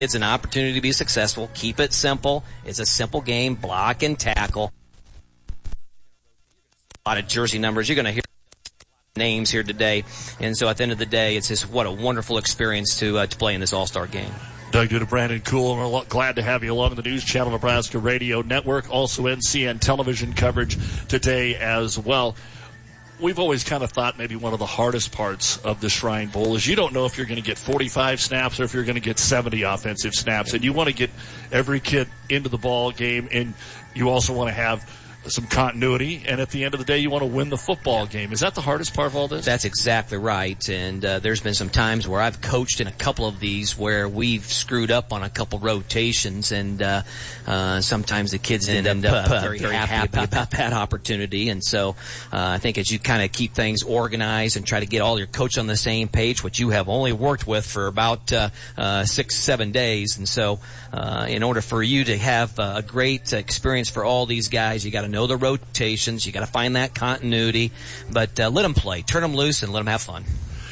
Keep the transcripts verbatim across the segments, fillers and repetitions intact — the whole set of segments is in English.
It's an opportunity to be successful. Keep it simple. It's a simple game. Block and tackle. A lot of jersey numbers. You're going to hear names here today. And so at the end of the day, it's just what a wonderful experience to uh, to play in this all-star game. Doug Duda, Brandon Cool, and we're glad to have you along the News Channel Nebraska Radio Network. Also N C N television coverage today as well. We've always kind of thought maybe one of the hardest parts of the Shrine Bowl is you don't know if you're going to get forty-five snaps or if you're going to get seventy offensive snaps. And you want to get every kid into the ball game, and you also want to have some continuity, and at the end of the day, you want to win the football game. Is that the hardest part of all this? That's exactly right, and uh, there's been some times where I've coached in a couple of these where we've screwed up on a couple rotations, and uh, uh, sometimes the kids end, end up uh, very, very happy, happy about that opportunity. And so uh, I think as you kind of keep things organized and try to get all your coaches on the same page, which you have only worked with for about uh, uh, six, seven days, and so uh, in order for you to have uh, a great experience for all these guys, you got to know the rotations. You got to find that continuity, but uh, let them play, turn them loose, and let them have fun.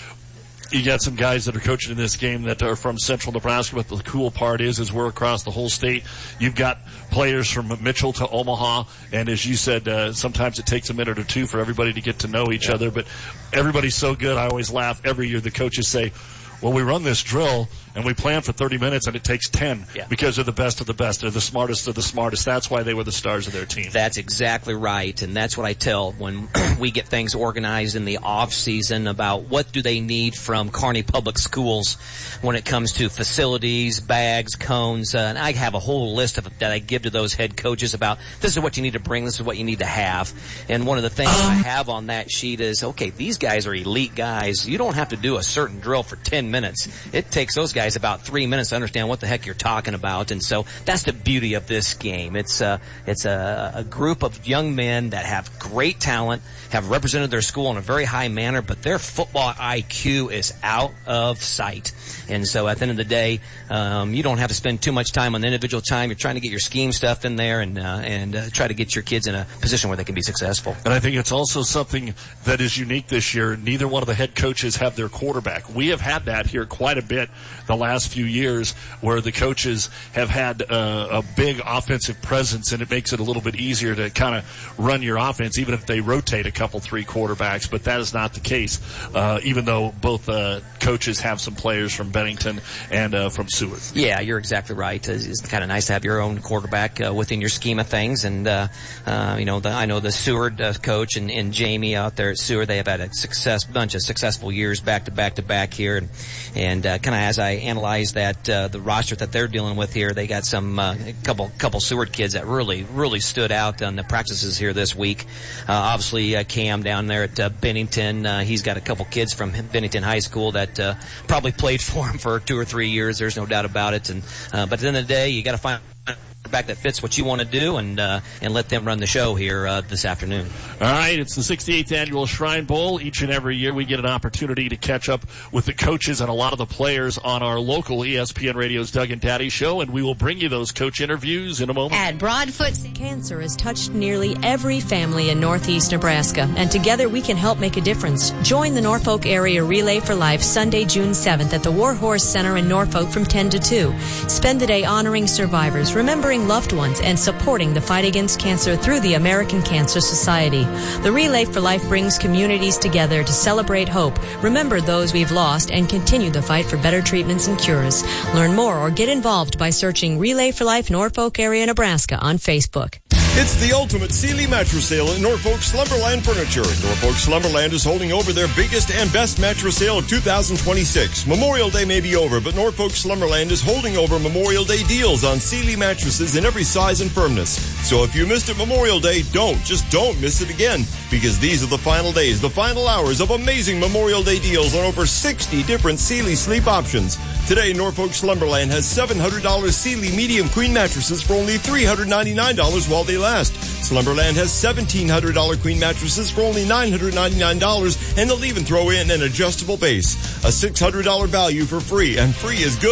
You got some guys that are coaching in this game that are from Central Nebraska, but the cool part is, is we're across the whole state. You've got players from Mitchell to Omaha, and as you said, uh, sometimes it takes a minute or two for everybody to get to know each yeah. other, but everybody's so good. I always laugh every year. The coaches say, well, we run this drill and we plan for thirty minutes and it takes ten yeah. because they're the best of the best. They're the smartest of the smartest. That's why they were the stars of their team. That's exactly right. And that's what I tell when we get things organized in the off season about what do they need from Kearney Public Schools when it comes to facilities, bags, cones. Uh, and I have a whole list of that I give to those head coaches about this is what you need to bring, this is what you need to have. And one of the things um, I have on that sheet is, okay, these guys are elite guys. You don't have to do a certain drill for ten minutes. It takes those guys about three minutes to understand what the heck you're talking about. And so that's the beauty of this game. It's uh, it's a, a group of young men that have great talent, have represented their school in a very high manner, but their football I Q is out of sight. And so at the end of the day, um, you don't have to spend too much time on the individual time. You're trying to get your scheme stuff in there and uh, and uh, try to get your kids in a position where they can be successful. And I think it's also something that is unique this year. Neither one of the head coaches have their quarterback. We have had that here quite a bit the last few years where the coaches have had uh, a big offensive presence, and it makes it a little bit easier to kind of run your offense, even if they rotate a couple, three quarterbacks. But that is not the case, uh, even though both uh, coaches have some players from Bennington and uh, from Seward. Yeah, you're exactly right. It's, it's kind of nice to have your own quarterback uh, within your scheme of things. And, uh, uh, you know, the, I know the Seward uh, coach and, and Jamie out there at Seward, they have had a success, bunch of successful years back to back to back here. And, and uh, kind of as I analyze that, uh, the roster that they're dealing with here, they got some uh, couple couple Seward kids that really, really stood out on the practices here this week. Uh, obviously, uh, Cam down there at uh, Bennington, uh, he's got a couple kids from Bennington High School that uh, probably played for him for two or three years. There's no doubt about it. And uh, but at the end of the day, you got to find back that fits what you want to do and uh, and let them run the show here uh, this afternoon. All right, it's the sixty-eighth Annual Shrine Bowl. Each and every year we get an opportunity to catch up with the coaches and a lot of the players on our local E S P N Radio's Doug and Daddy show, and we will bring you those coach interviews in a moment. At Broadfoot, cancer has touched nearly every family in northeast Nebraska, and together we can help make a difference. Join the Norfolk Area Relay for Life Sunday, June seventh at the Warhorse Center in Norfolk from ten to two. Spend the day honoring survivors, remembering loved ones, and supporting the fight against cancer through the American Cancer Society. The Relay for Life brings communities together to celebrate hope, remember those we've lost, and continue the fight for better treatments and cures. Learn more or get involved by searching Relay for Life Norfolk Area, Nebraska on Facebook. It's the ultimate Sealy mattress sale at Norfolk Slumberland Furniture. Norfolk Slumberland is holding over their biggest and best mattress sale of two thousand twenty-six. Memorial Day may be over, but Norfolk Slumberland is holding over Memorial Day deals on Sealy mattresses in every size and firmness. So if you missed it Memorial Day, don't, just don't miss it again, because these are the final days, the final hours of amazing Memorial Day deals on over sixty different Sealy sleep options. Today, Norfolk Slumberland has seven hundred dollars Sealy medium queen mattresses for only three hundred ninety-nine dollars while they last. Slumberland has seventeen hundred dollars queen mattresses for only nine hundred ninety-nine dollars, and they'll even throw in an adjustable base. A six hundred dollars value for free, and free is good.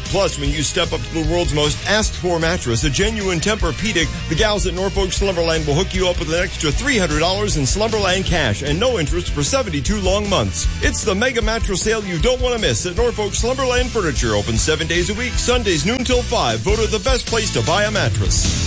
Plus, when you step up to the world's most asked-for mattress, a genuine Tempur-Pedic, the gals at Norfolk Slumberland will hook you up with an extra three hundred dollars in Slumberland cash and no interest for seventy-two long months. It's the mega mattress sale you don't want to miss at Norfolk Slumberland Furniture. Open seven days a week, Sundays noon till five. Voted the best place to buy a mattress.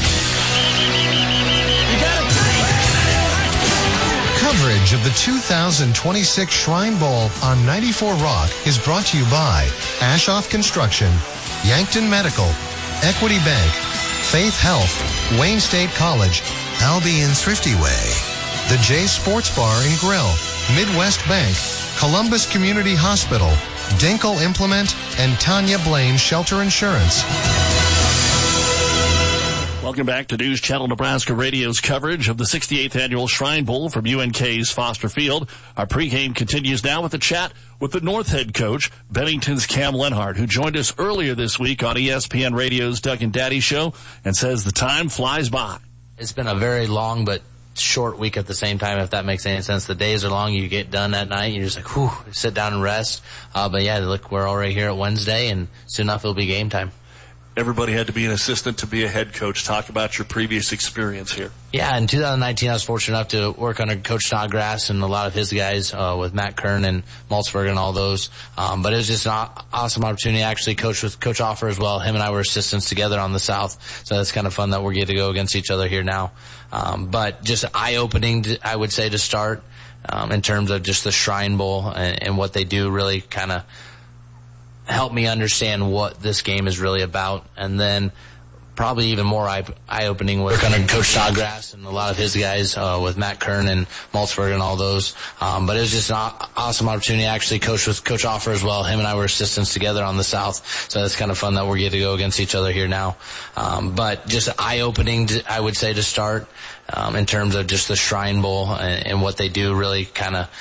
Coverage of the two thousand twenty-six Shrine Bowl on ninety-four Rock is brought to you by Ashoff Construction, Yankton Medical, Equity Bank, Faith Health, Wayne State College, Albion Thrifty Way, the J Sports Bar and Grill, Midwest Bank, Columbus Community Hospital, Dinkle Implement, and Tanya Blaine Shelter Insurance. Welcome back to News Channel Nebraska Radio's coverage of the sixty-eighth Annual Shrine Bowl from U N K's Foster Field. Our pregame continues now with a chat with the North head coach, Bennington's Cam Lenhart, who joined us earlier this week on E S P N Radio's Doug and Daddy Show and says the time flies by. It's been a very long but short week at the same time, if that makes any sense. The days are long. You get done at night. You're just like, whew, sit down and rest. Uh, but, yeah, look, we're already here at Wednesday, and soon enough it'll be game time. Everybody had to be an assistant to be a head coach. Talk about your previous experience here. Yeah, in two thousand nineteen, I was fortunate enough to work under Coach Snodgrass and a lot of his guys uh, with Matt Kern and Maltzberg and all those. Um, but it was just an awesome opportunity. I actually coached with Coach Offer as well. Him and I were assistants together on the South, so that's kind of fun that we're getting to go against each other here now. Um, but just eye-opening, I would say, to start um, in terms of just the Shrine Bowl and, and what they do really kind of help me understand what this game is really about. And then probably even more eye- eye-opening with kind of Coach Snodgrass and a lot of his guys uh, with Matt Kern and Maltzberg and all those. Um, but it was just an aw- awesome opportunity. I actually coached with Coach Offer as well. Him and I were assistants together on the South, so that's kind of fun that we're getting to go against each other here now. Um, but just eye-opening, to, I would say, to start um, in terms of just the Shrine Bowl and, and what they do really kind of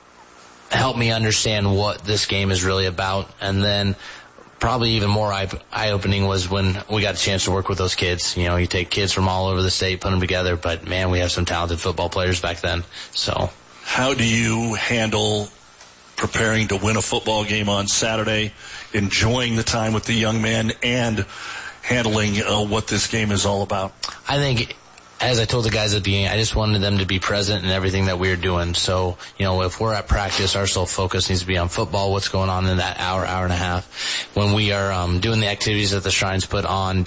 help me understand what this game is really about. And then probably even more eye- eye-opening was when we got a chance to work with those kids. You know, you take kids from all over the state, put them together, but man, we have some talented football players back then. So, how do you handle preparing to win a football game on Saturday, enjoying the time with the young men, and handling uh, what this game is all about? I think, as I told the guys at the beginning, I just wanted them to be present in everything that we were doing. So, you know, if we're at practice, our sole focus needs to be on football, what's going on in that hour, hour and a half. When we are um, doing the activities that the Shrines put on,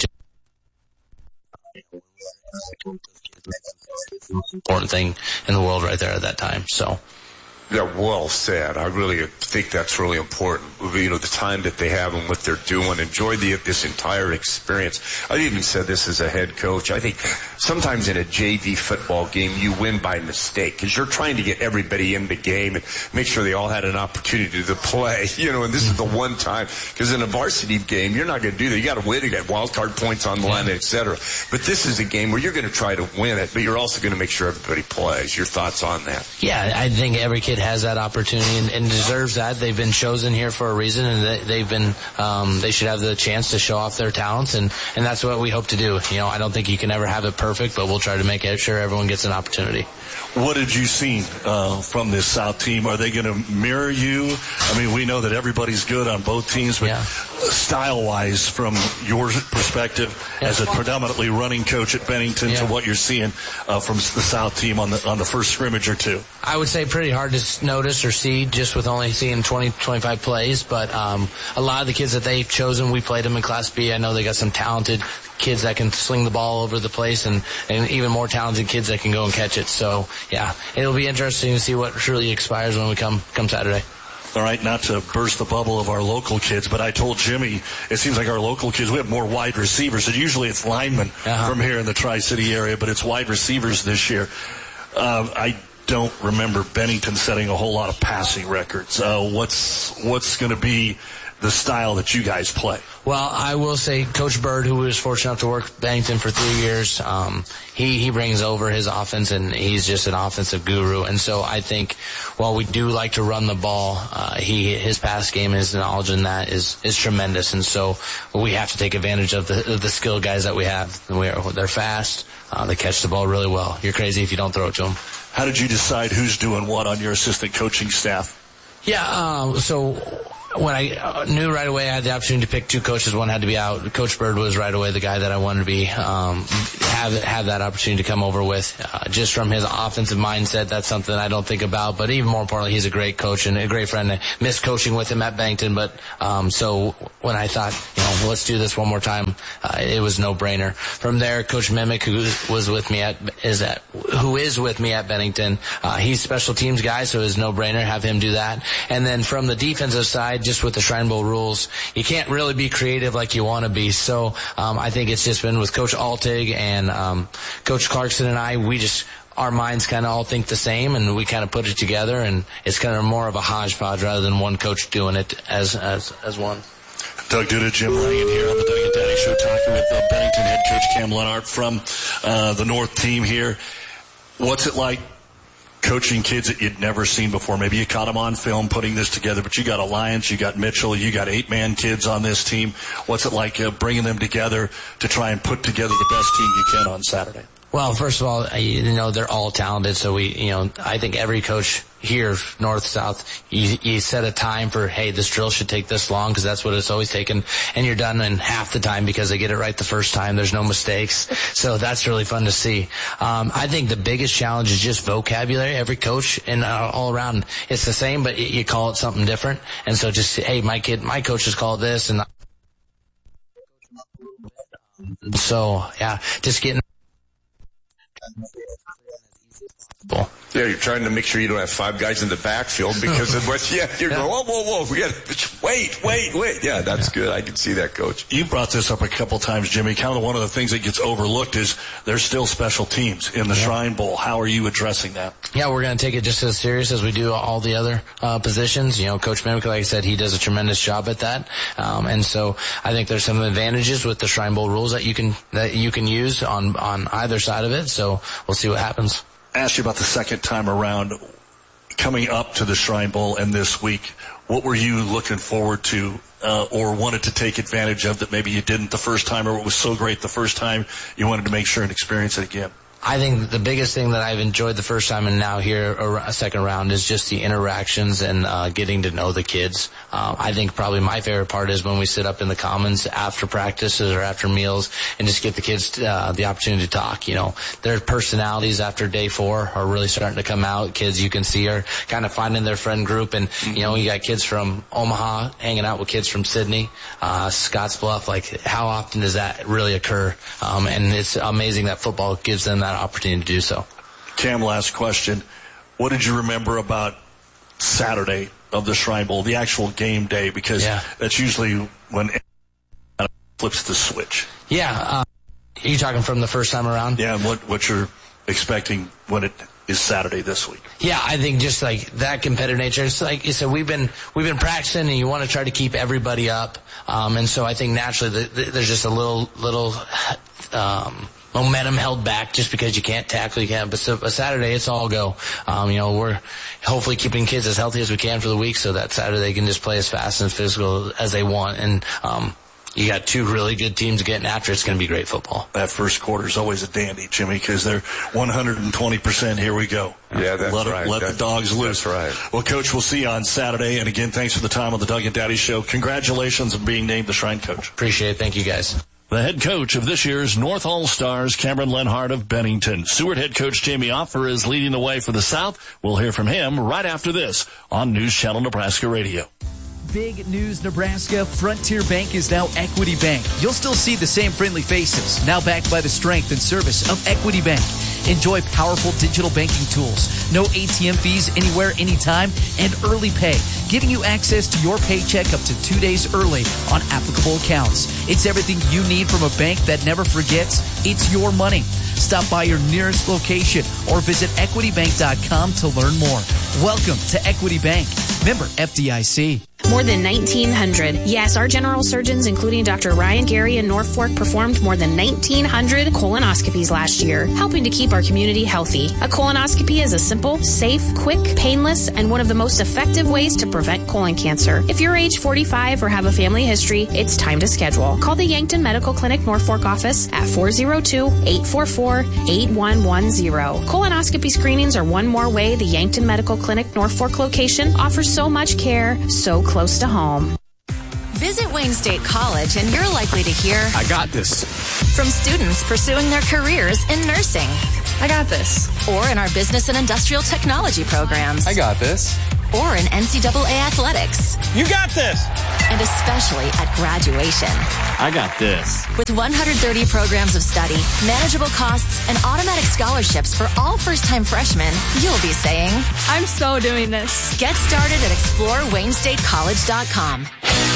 important thing in the world right there at that time. So. Yeah, well said. I really think that's really important. You know, the time that they have and what they're doing. Enjoy the, this entire experience. I even said this as a head coach. I think sometimes in a J V football game, you win by mistake because you're trying to get everybody in the game and make sure they all had an opportunity to play. You know, and this is the one time, because in a varsity game, you're not going to do that. You got to win. You got wild card points on the line, et cetera. But this is a game where you're going to try to win it, but you're also going to make sure everybody plays. Your thoughts on that? Yeah, I think every kid has that opportunity and, and deserves that. They've been chosen here for a reason, and they, they've been um, they should have the chance to show off their talents, and, and that's what we hope to do. You know, I don't think you can ever have it perfect, but we'll try to make sure everyone gets an opportunity. What did you see uh, from this South team? Are they going to mirror you? I mean, we know that everybody's good on both teams, but yeah. Style-wise, from your perspective yeah. as a predominantly running coach at Bennington yeah. to what you're seeing uh, from the South team on the on the first scrimmage or two? I would say pretty hard to notice or see just with only seeing twenty, twenty-five plays, but um, a lot of the kids that they've chosen, we played them in Class B. I know they got some talented kids that can sling the ball over the place, and, and even more talented kids that can go and catch it. So, yeah, it'll be interesting to see what truly expires when we come come Saturday. All right, not to burst the bubble of our local kids, but I told Jimmy, it seems like our local kids, we have more wide receivers, and usually it's linemen uh-huh. from here in the Tri-City area, but it's wide receivers this year. Uh, I don't remember Bennington setting a whole lot of passing records. Uh, what's what's going to be the style that you guys play? Well, I will say Coach Bird, who was fortunate enough to work with Bennington for three years, um, he, he brings over his offense, and he's just an offensive guru. And so I think while we do like to run the ball, uh, he his pass game, his knowledge in that is, is tremendous. And so we have to take advantage of the, of the skilled guys that we have. We are, they're fast. Uh, they catch the ball really well. You're crazy if you don't throw it to them. How did you decide who's doing what on your assistant coaching staff? Yeah, um, so when I uh, knew right away I had the opportunity to pick two coaches, one had to be out. Coach Bird was right away the guy that I wanted to be um, have have that opportunity to come over with. Uh, just from his offensive mindset, that's something I don't think about. But even more importantly, he's a great coach and a great friend. I missed coaching with him at Bennington, but um, so when I thought, you know, let's do this one more time, uh, it was no brainer. From there, Coach Mimick, who was with me at is at who is with me at Bennington, uh, he's special teams guy, so it was no brainer. Have him do that. And then from the defensive side, just with the Shrine Bowl rules, you can't really be creative like you want to be. So um, I think it's just been with Coach Altig and um, Coach Clarkson and I, we just, our minds kind of all think the same, and we kind of put it together, and it's kind of more of a hodgepodge rather than one coach doing it as as, as one. Doug Duda, Jim Langan here on the Doug and Daddy Show, talking with uh, Bennington head coach Cam Lenhart from uh, the North team here. What's it like coaching kids that you'd never seen before? Maybe you caught them on film putting this together, but you got Alliance, you got Mitchell, you got eight-man kids on this team. What's it like uh, bringing them together to try and put together the best team you can on Saturday? Well, first of all, you know, they're all talented, so we, you know, I think every coach here, north, south, you, you set a time for, hey, this drill should take this long, because that's what it's always taken, and you're done in half the time because they get it right the first time. There's no mistakes, so that's really fun to see. Um, I think the biggest challenge is just vocabulary. Every coach and uh, all around, it's the same, but you call it something different, and so just, hey, my kid, my coaches call it this, and so, yeah, just getting Yeah, you're trying to make sure you don't have five guys in the backfield because of what, yeah, you're yeah. going, whoa, whoa, whoa, we got to, wait, wait, wait. Yeah, that's good. I can see that, Coach. You brought this up a couple times, Jimmy. Kind of one of the things that gets overlooked is there's still special teams in the yeah. Shrine Bowl. How are you addressing that? Yeah, we're going to take it just as serious as we do all the other uh, positions. You know, Coach Mimick, like I said, he does a tremendous job at that. Um, and so I think there's some advantages with the Shrine Bowl rules that you can, that you can use on, on either side of it. So we'll see what happens. Asked you about the second time around coming up to the Shrine Bowl and this week. What were you looking forward to uh, or wanted to take advantage of that maybe you didn't the first time, or what was so great the first time you wanted to make sure and experience it again? I think the biggest thing that I've enjoyed the first time and now here a second round is just the interactions and uh, getting to know the kids. Uh, I think probably my favorite part is when we sit up in the commons after practices or after meals and just get the kids uh, the opportunity to talk. You know, their personalities after day four are really starting to come out. Kids you can see are kind of finding their friend group, and you know, you got kids from Omaha hanging out with kids from Sydney, uh, Scottsbluff. Like, how often does that really occur? Um, and it's amazing that football gives them that opportunity to do so. Cam, last question. What did you remember about Saturday of the Shrine Bowl, the actual game day? Because yeah. that's usually when it flips the switch. Yeah. Uh, are you talking from the first time around? Yeah, and what, what you're expecting when it is Saturday this week. Yeah, I think just like that competitive nature. It's like you said, we've been we've been practicing, and you want to try to keep everybody up. Um, and so I think naturally the, the, there's just a little little um, momentum held back just because you can't tackle, you can't. But so, a Saturday, it's all go. Um, you know, we're hopefully keeping kids as healthy as we can for the week, so that Saturday they can just play as fast and physical as they want. And um, you got two really good teams getting after it. It's going to be great football. That first quarter is always a dandy, Jimmy, because they're one hundred twenty percent. Here we go. Yeah, that's let right. It, let that's, the dogs loose. That's right. Well, Coach, we'll see you on Saturday. And again, thanks for the time on the Doug and Daddy Show. Congratulations on being named the Shrine Coach. Appreciate it. Thank you, guys. The head coach of this year's North All-Stars, Cameron Lenhart of Bennington. Seward head coach Jamie Offer is leading the way for the South. We'll hear from him right after this on News Channel Nebraska Radio. Big news, Nebraska. Frontier Bank is now Equity Bank. You'll still see the same friendly faces, now backed by the strength and service of Equity Bank. Enjoy powerful digital banking tools, no A T M fees anywhere, anytime, and early pay, giving you access to your paycheck up to two days early on applicable accounts. It's everything you need from a bank that never forgets. It's your money. Stop by your nearest location or visit equity bank dot com to learn more. Welcome to Equity Bank. Member F D I C. More than nineteen hundred. Yes, our general surgeons, including Doctor Ryan Gary in Norfolk, performed more than nineteen hundred colonoscopies last year, helping to keep our community healthy. A colonoscopy is a simple, safe, quick, painless, and one of the most effective ways to prevent colon cancer. If you're age forty-five or have a family history, it's time to schedule. Call the Yankton Medical Clinic Norfolk office at four oh two, eight four four, eight one one zero. Colonoscopy screenings are one more way the Yankton Medical Clinic Norfolk location offers so much care so close close to home. Visit Wayne State College and you're likely to hear, I got this. From students pursuing their careers in nursing. I got this. Or in our business and industrial technology programs. I got this. Or in N C double A athletics. You got this. And especially at graduation. I got this. With one hundred thirty programs of study, manageable costs, and automatic scholarships for all first-time freshmen, you'll be saying, I'm so doing this. Get started at explore wayne state college dot com.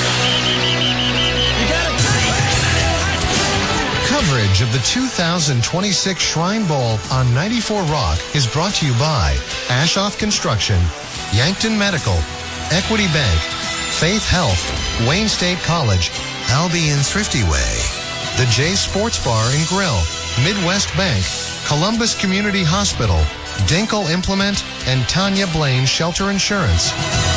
Coverage of the two thousand twenty-six Shrine Bowl on ninety-four Rock is brought to you by Ashoff Construction, Yankton Medical, Equity Bank, Faith Health, Wayne State College, Albion Thrifty Way, the J Sports Bar and Grill, Midwest Bank, Columbus Community Hospital, Dinkle Implement, and Tanya Blaine Shelter Insurance.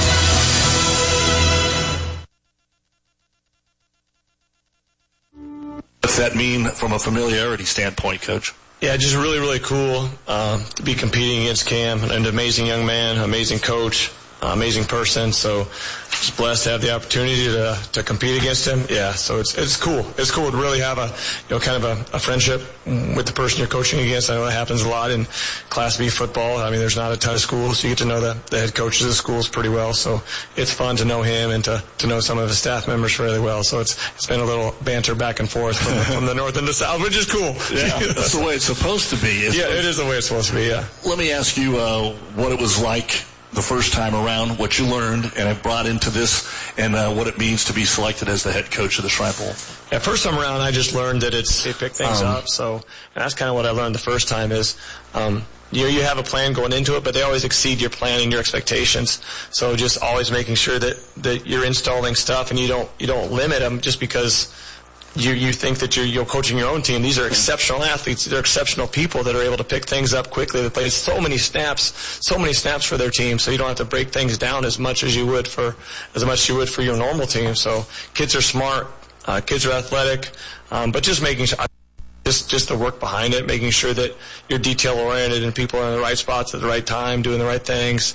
What's that mean from a familiarity standpoint, Coach? Yeah, just really, really cool um, to be competing against Cam, an amazing young man, amazing coach, uh, amazing person. So just blessed to have the opportunity to to compete against him. Yeah, so it's it's cool. It's cool to really have a you know kind of a, a friendship with the person you're coaching against. I know that happens a lot in Class B football. I mean, there's not a ton of schools, so you get to know the, the head coaches of the schools pretty well. So it's fun to know him and to, to know some of his staff members really well. So it's it's been a little banter back and forth from, from the north and the south, which is cool. Yeah, that's the way it's supposed to be. Yeah, it is the way it's supposed to be, yeah. Let me ask you uh, what it was like the first time around, what you learned and have brought into this, and uh, what it means to be selected as the head coach of the Shrine Bowl. Yeah, first time around, I just learned that it's they pick things um, up. So and that's kind of what I learned the first time is, um, you know, you have a plan going into it, but they always exceed your plan and your expectations. So just always making sure that, that you're installing stuff and you don't you don't limit them just because you you think that you're, you're coaching your own team. These are exceptional athletes. They're exceptional people that are able to pick things up quickly. They play so many snaps, so many snaps for their team, so you don't have to break things down as much as you would for as much as you would for your normal team. So kids are smart, uh, kids are athletic, um, but just making sure, just just the work behind it, making sure that you're detail oriented and people are in the right spots at the right time, doing the right things.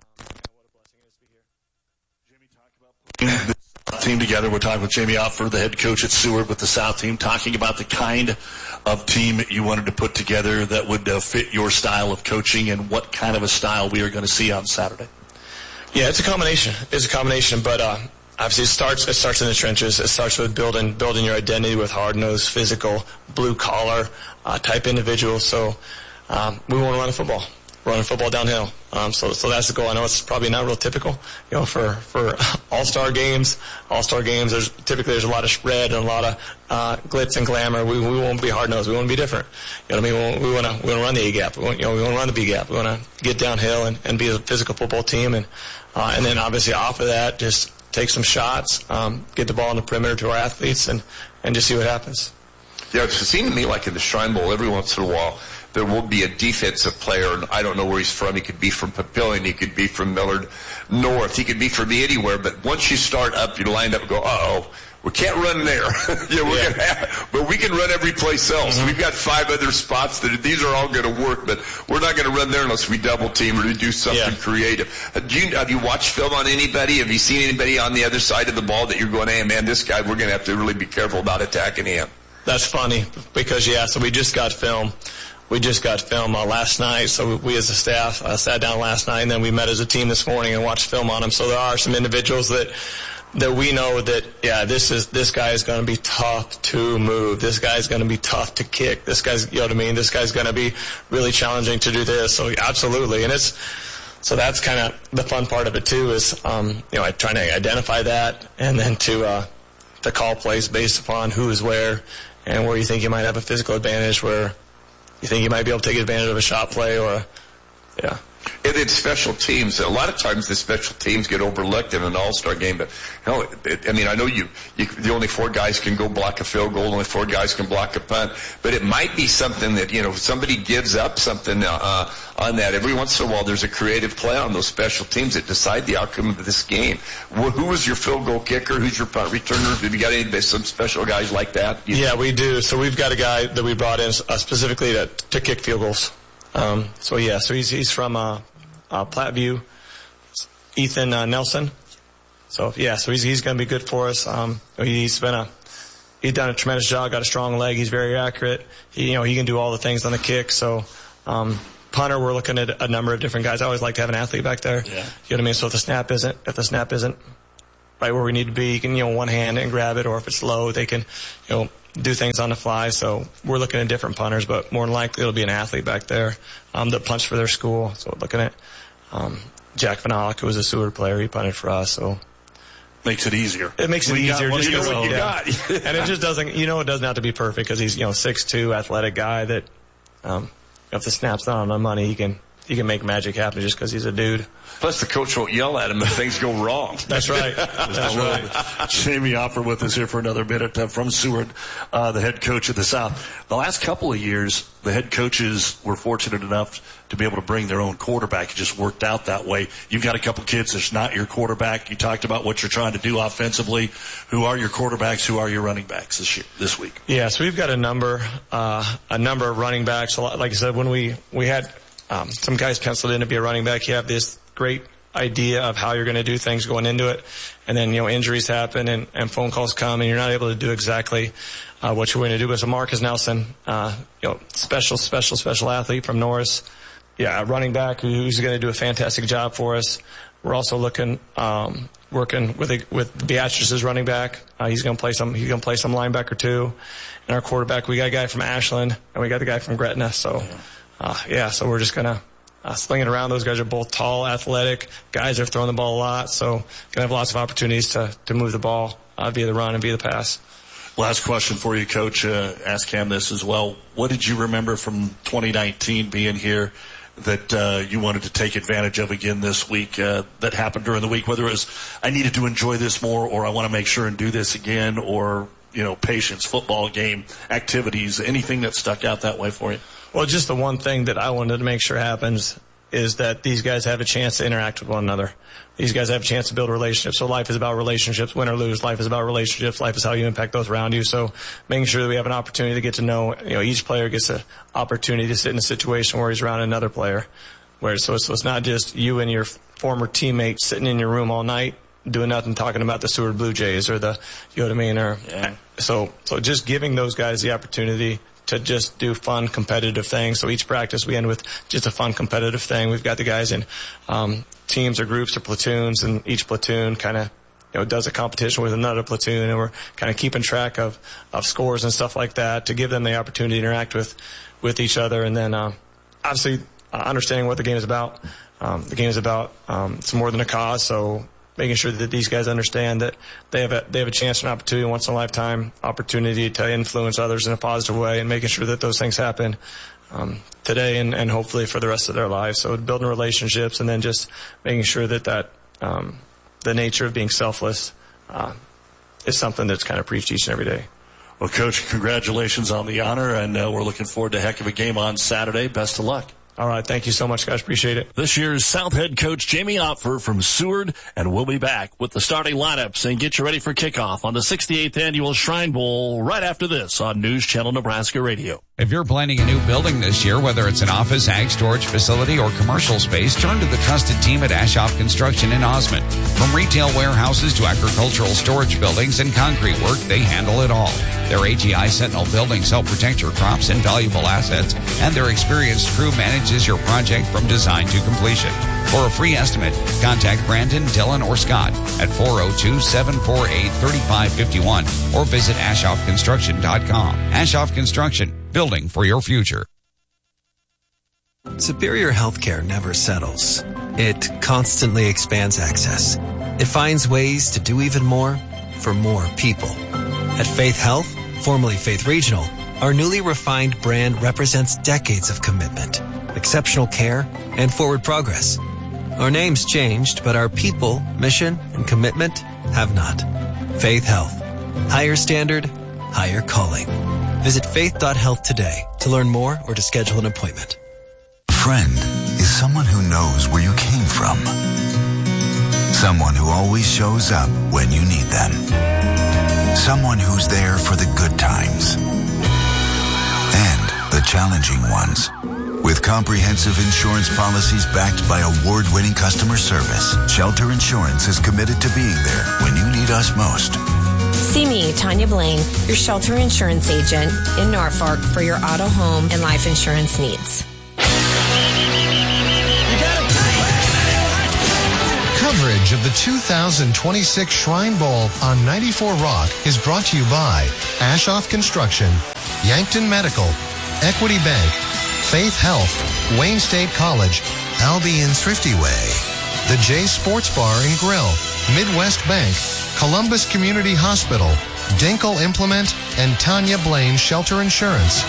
Team together. We're talking with Jamie Opfer, the head coach at Seward with the South team, talking about the kind of team you wanted to put together that would uh, fit your style of coaching and what kind of a style we are going to see on Saturday. Yeah, it's a combination. It's a combination, but uh, obviously it starts it starts in the trenches. It starts with building building your identity with hard-nosed, physical, blue-collar uh, type individuals. So um, we want to run a football. Running football downhill. Um, so, so that's the goal. I know it's probably not real typical, you know, for, for all-star games. All-star games, there's typically there's a lot of spread and a lot of, uh, glitz and glamour. We, we won't be hard-nosed. We want to be different. You know what I mean? We want to, we want to run the A-gap. We want, you know, we want to run the B-gap. We want to get downhill and, and be a physical football team. And, uh, and then obviously off of that, just take some shots, um, get the ball in the perimeter to our athletes and, and just see what happens. Yeah, it seemed to me like in the Shrine Bowl, every once in a while, there will be a defensive player, and I don't know where he's from. He could be from Papillion. He could be from Millard North. He could be from anywhere. But once you start up, you line up and go, uh-oh, we can't run there. yeah, we're yeah. Gonna have, but we can run every place else. Mm-hmm. We've got five other spots that these are all going to work, but we're not going to run there unless we double team or do something yeah. creative. Uh, do you, have you watched film on anybody? Have you seen anybody on the other side of the ball that you're going, hey, man, this guy, we're going to have to really be careful about attacking him? That's funny because, yeah, so we just got film. We just got film uh, last night, so we as a staff uh, sat down last night, and then we met as a team this morning and watched film on them. So there are some individuals that that we know that, yeah, this is this guy is going to be tough to move. This guy is going to be tough to kick. This guy's, you know what I mean? This guy's going to be really challenging to do this. So absolutely, and it's so that's kind of the fun part of it too. Is um, you know, trying to identify that and then to uh, to call plays based upon who is where and where you think you might have a physical advantage, where you think you might be able to take advantage of a shot play or, a, yeah. And then special teams. A lot of times the special teams get overlooked in an all-star game. But, you know, it, I mean, I know you, you, the only four guys can go block a field goal, only four guys can block a punt. But it might be something that, you know, somebody gives up something uh, on that. Every once in a while there's a creative play on those special teams that decide the outcome of this game. Well, who was your field goal kicker? Who's your punt returner? Have you got any some special guys like that? You yeah, know? we do. So we've got a guy that we brought in uh, specifically to, to kick field goals. Um, so, yeah, so he's, he's from uh, uh, Platteview, Ethan uh, Nelson. So yeah, so he's he's going to be good for us. Um, he's been a he's done a tremendous job. Got a strong leg. He's very accurate. He, you know, he can do all the things on the kick. So. Um, Punter, we're looking at a number of different guys. I always like to have an athlete back there. Yeah. You know what I mean? So if the snap isn't, if the snap isn't right where we need to be, you can, you know, one hand and grab it, or if it's low, they can, you know, do things on the fly. So we're looking at different punters, but more than likely it'll be an athlete back there, um, that punts for their school. So looking at, um, Jack Van Alk, who was a Seward player, he punted for us, so. Makes it easier. It makes it we easier. Got, just you know what what you yeah. got. And it just doesn't, you know, it doesn't have to be perfect because he's, you know, six two athletic guy that, um, if the snap's not on the money, he can, he can make magic happen just because he's a dude. Plus, the coach won't yell at him if things go wrong. That's right. That's right. Jamie Offer with us here for another minute uh, from Seward, uh, the head coach of the South. The last couple of years, the head coaches were fortunate enough to be able to bring their own quarterback. It just worked out that way. You've got a couple kids that's not your quarterback. You talked about what you're trying to do offensively. Who are your quarterbacks? Who are your running backs this year, this week? Yeah, so we've got a number, uh, a number of running backs. Like I said, when we, we had um, some guys penciled in to be a running back, you have this great idea of how you're going to do things going into it. And then, you know, injuries happen and, and phone calls come and you're not able to do exactly uh, what you're going to do. But so Marcus Nelson, uh, you know, special, special, special athlete from Norris. Yeah, a running back who's going to do a fantastic job for us. We're also looking, um, working with a, with Beatrice's running back. Uh, he's going to play some, he's going to play some linebacker too. And our quarterback, we got a guy from Ashland and we got the guy from Gretna. So, uh, yeah, so we're just going to, Uh, slinging around. Those guys are both tall, athletic guys. They're throwing the ball a lot, so gonna have lots of opportunities to to move the ball uh, via the run and via the pass. Last question for you, Coach. Uh, ask Cam this as well. What did you remember from twenty nineteen being here that uh, you wanted to take advantage of again this week? Uh, that happened during the week, whether it was I needed to enjoy this more, or I want to make sure and do this again, or you know, patience, football game, activities, anything that stuck out that way for you? Well, just the one thing that I wanted to make sure happens is that these guys have a chance to interact with one another. These guys have a chance to build relationships. So life is about relationships, win or lose. Life is about relationships. Life is how you impact those around you. So making sure that we have an opportunity to get to know, you know, each player gets an opportunity to sit in a situation where he's around another player. Where so it's, so it's not just you and your former teammate sitting in your room all night doing nothing, talking about the Seward Blue Jays or the, you know what I mean? Or, yeah. So, so just giving those guys the opportunity to just do fun, competitive things. So each practice we end with just a fun, competitive thing. We've got the guys in um, teams or groups or platoons, and each platoon kind of, you know, does a competition with another platoon, and we're kind of keeping track of, of scores and stuff like that to give them the opportunity to interact with, with each other. And then, uh, obviously, uh, understanding what the game is about. Um, the game is about um, it's more than a cause, so making sure that these guys understand that they have a they have a chance, an opportunity, once in a lifetime opportunity to influence others in a positive way, and making sure that those things happen um, today and, and hopefully for the rest of their lives. So building relationships, and then just making sure that that um, the nature of being selfless uh, is something that's kind of preached each and every day. Well, Coach, congratulations on the honor, and uh, we're looking forward to a heck of a game on Saturday. Best of luck. All right. Thank you so much, guys. Appreciate it. This year's South head coach, Jamie Opfer from Seward, and we'll be back with the starting lineups and get you ready for kickoff on the sixty-eighth Annual Shrine Bowl right after this on News Channel Nebraska Radio. If you're planning a new building this year, whether it's an office, ag storage facility, or commercial space, turn to the trusted team at Ashoff Construction in Osmond. From retail warehouses to agricultural storage buildings and concrete work, they handle it all. Their A G I Sentinel buildings help protect your crops and valuable assets, and their experienced crew manages your project from design to completion. For a free estimate, contact Brandon, Dylan, or Scott at four oh two, seven four eight, three five five one or visit ashoff construction dot com. Ashoff Construction, building for your future. Superior Healthcare never settles. It constantly expands access. It finds ways to do even more for more people. At Faith Health, formerly Faith Regional, our newly refined brand represents decades of commitment, exceptional care, and forward progress. Our name's changed, but our people, mission, and commitment have not. Faith Health. Higher standard, higher calling. Visit faith dot health today to learn more or to schedule an appointment. Friend is someone who knows where you came from. Someone who always shows up when you need them. Someone who's there for the good times and the challenging ones. With With comprehensive insurance policies backed by award-winning customer service, Shelter Insurance is committed to being there when you need us most. See me, Tanya Blaine, your Shelter Insurance agent in Norfolk for your auto, home, and life insurance needs. Coverage of the two thousand twenty-six Shrine Bowl on ninety-four Rock is brought to you by Ashoff Construction, Yankton Medical, Equity Bank, Faith Health, Wayne State College, Albion Thrifty Way, the J Sports Bar and Grill, Midwest Bank, Columbus Community Hospital, Dinkle Implement, and Tanya Blaine Shelter Insurance.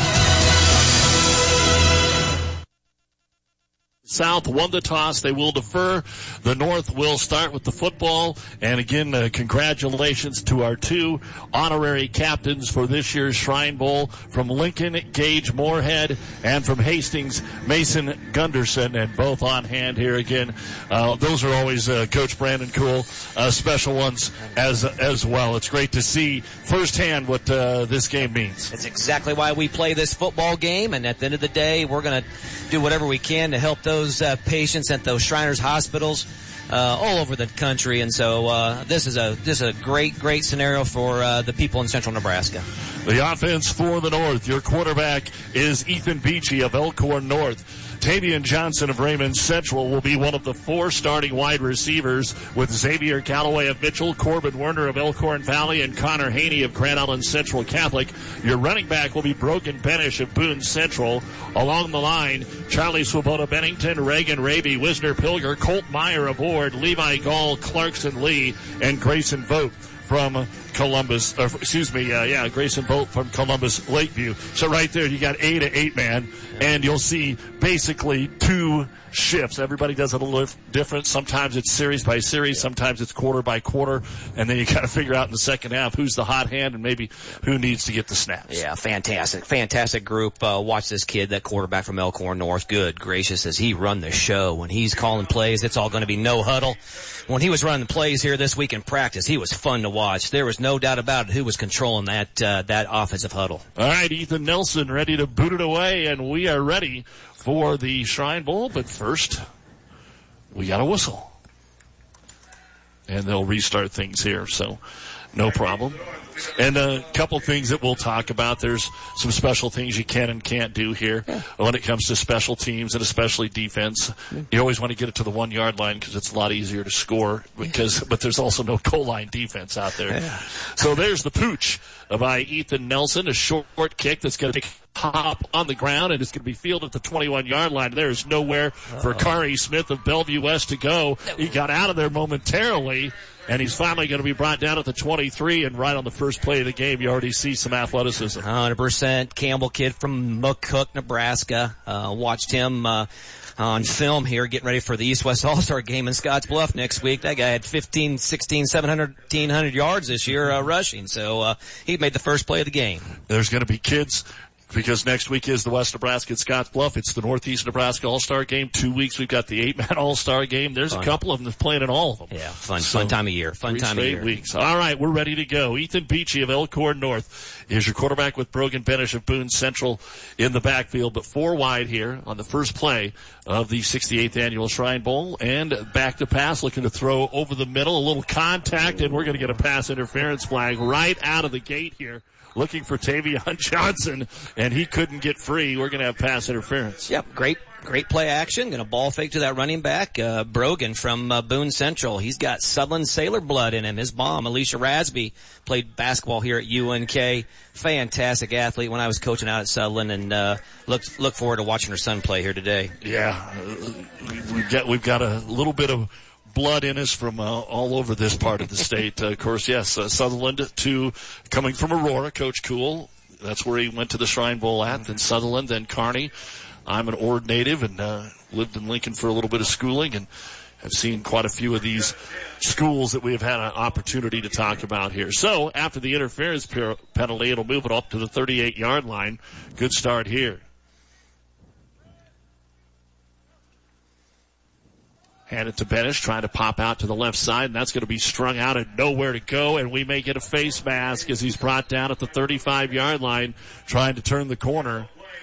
South won the toss. They will defer. The North will start with the football. And again, uh, congratulations to our two honorary captains for this year's Shrine Bowl. From Lincoln, Gage Moorhead, and from Hastings, Mason Gunderson, and both on hand here again. Uh, those are always uh, Coach Brandon Cool, uh, special ones as as well. It's great to see firsthand what uh, this game means. It's exactly why we play this football game, and at the end of the day, we're going to do whatever we can to help those Those uh, patients at those Shriners hospitals uh, all over the country, and so uh, this is a this is a great great scenario for uh, the people in Central Nebraska. The offense for the North. Your quarterback is Ethan Beachy of Elkhorn North. Tavian Johnson of Raymond Central will be one of the four starting wide receivers, with Xavier Calloway of Mitchell, Corbin Werner of Elkhorn Valley, and Connor Haney of Grand Island Central Catholic. Your running back will be Brogan Benish of Boone Central. Along the line, Charlie Swoboda Bennington, Reagan Raby, Wisner Pilger, Colt Meyer of Ward, Levi Gall, Clarkson Lee, and Grayson Vogt from Columbus, or excuse me, uh, yeah, Grayson Vogt from Columbus Lakeview. So right there, you got eight to eight man, and you'll see basically two shifts. Everybody does it a little different. Sometimes it's series by series, sometimes it's quarter by quarter, and then you got to figure out in the second half who's the hot hand and maybe who needs to get the snaps. Yeah, fantastic, fantastic group. Uh, watch this kid, that quarterback from Elkhorn North. Good gracious, as he run the show. When he's calling plays, it's all going to be no huddle. When he was running plays here this week in practice, he was fun to watch. There was no doubt about it who was controlling that uh, that offensive huddle. All right, Ethan Nelson ready to boot it away, and we are ready for the Shrine Bowl. But first, we got a whistle. And they'll restart things here, so no problem. And a couple things that we'll talk about. There's some special things you can and can't do here yeah. when it comes to special teams and especially defense. You always want to get it to the one-yard line because it's a lot easier to score. Because, but there's also no goal line defense out there. Yeah. So there's the pooch by Ethan Nelson, a short kick that's going to take hop on the ground, and it's going to be fielded at the twenty-one-yard line. There is nowhere Uh-oh. for Kari Smith of Bellevue West to go. He got out of there momentarily, and he's finally going to be brought down at the twenty-three, and right on the first play of the game, you already see some athleticism. one hundred percent Campbell kid from McCook, Nebraska. Uh, watched him uh, on film here getting ready for the East-West All-Star game in Scottsbluff next week. That guy had fifteen, sixteen, seven hundred, eighteen hundred yards this year uh, rushing, so uh, he made the first play of the game. There's going to be kids because next week is the West Nebraska at Scottsbluff. It's the Northeast Nebraska All-Star Game. Two weeks we've got the eight-man All-Star Game. There's fun. A couple of them that's playing in all of them. Yeah, fun so, fun time of year. Fun time of year. Weeks. All right, we're ready to go. Ethan Beachy of Elkhorn North is your quarterback with Brogan Benish of Boone Central in the backfield, but four wide here on the first play of the sixty-eighth Annual Shrine Bowl. And back to pass, looking to throw over the middle. A little contact, and we're going to get a pass interference flag right out of the gate here. Looking for Tavion Johnson, and he couldn't get free. We're going to have pass interference. Yep, great, great play action. Going to ball fake to that running back, uh, Brogan from uh, Boone Central. He's got Sutherland Sailor blood in him. His mom, Alicia Rasby, played basketball here at U N K. Fantastic athlete when I was coaching out at Sutherland, and uh, look look forward to watching her son play here today. Yeah, we've got we've got a little bit of blood in us from uh, all over this part of the state. Uh, of course, yes, uh, Sutherland to coming from Aurora, Coach Cool. That's where he went to the Shrine Bowl at. Then Sutherland, then Kearney. I'm an Ord native and uh, lived in Lincoln for a little bit of schooling and have seen quite a few of these schools that we have had an opportunity to talk about here. So after the interference penalty, it'll move it up to the thirty-eight-yard line. Good start here. Hand it to Benish, trying to pop out to the left side, and that's going to be strung out and nowhere to go, and we may get a face mask as he's brought down at the thirty-five-yard line, trying to turn the corner.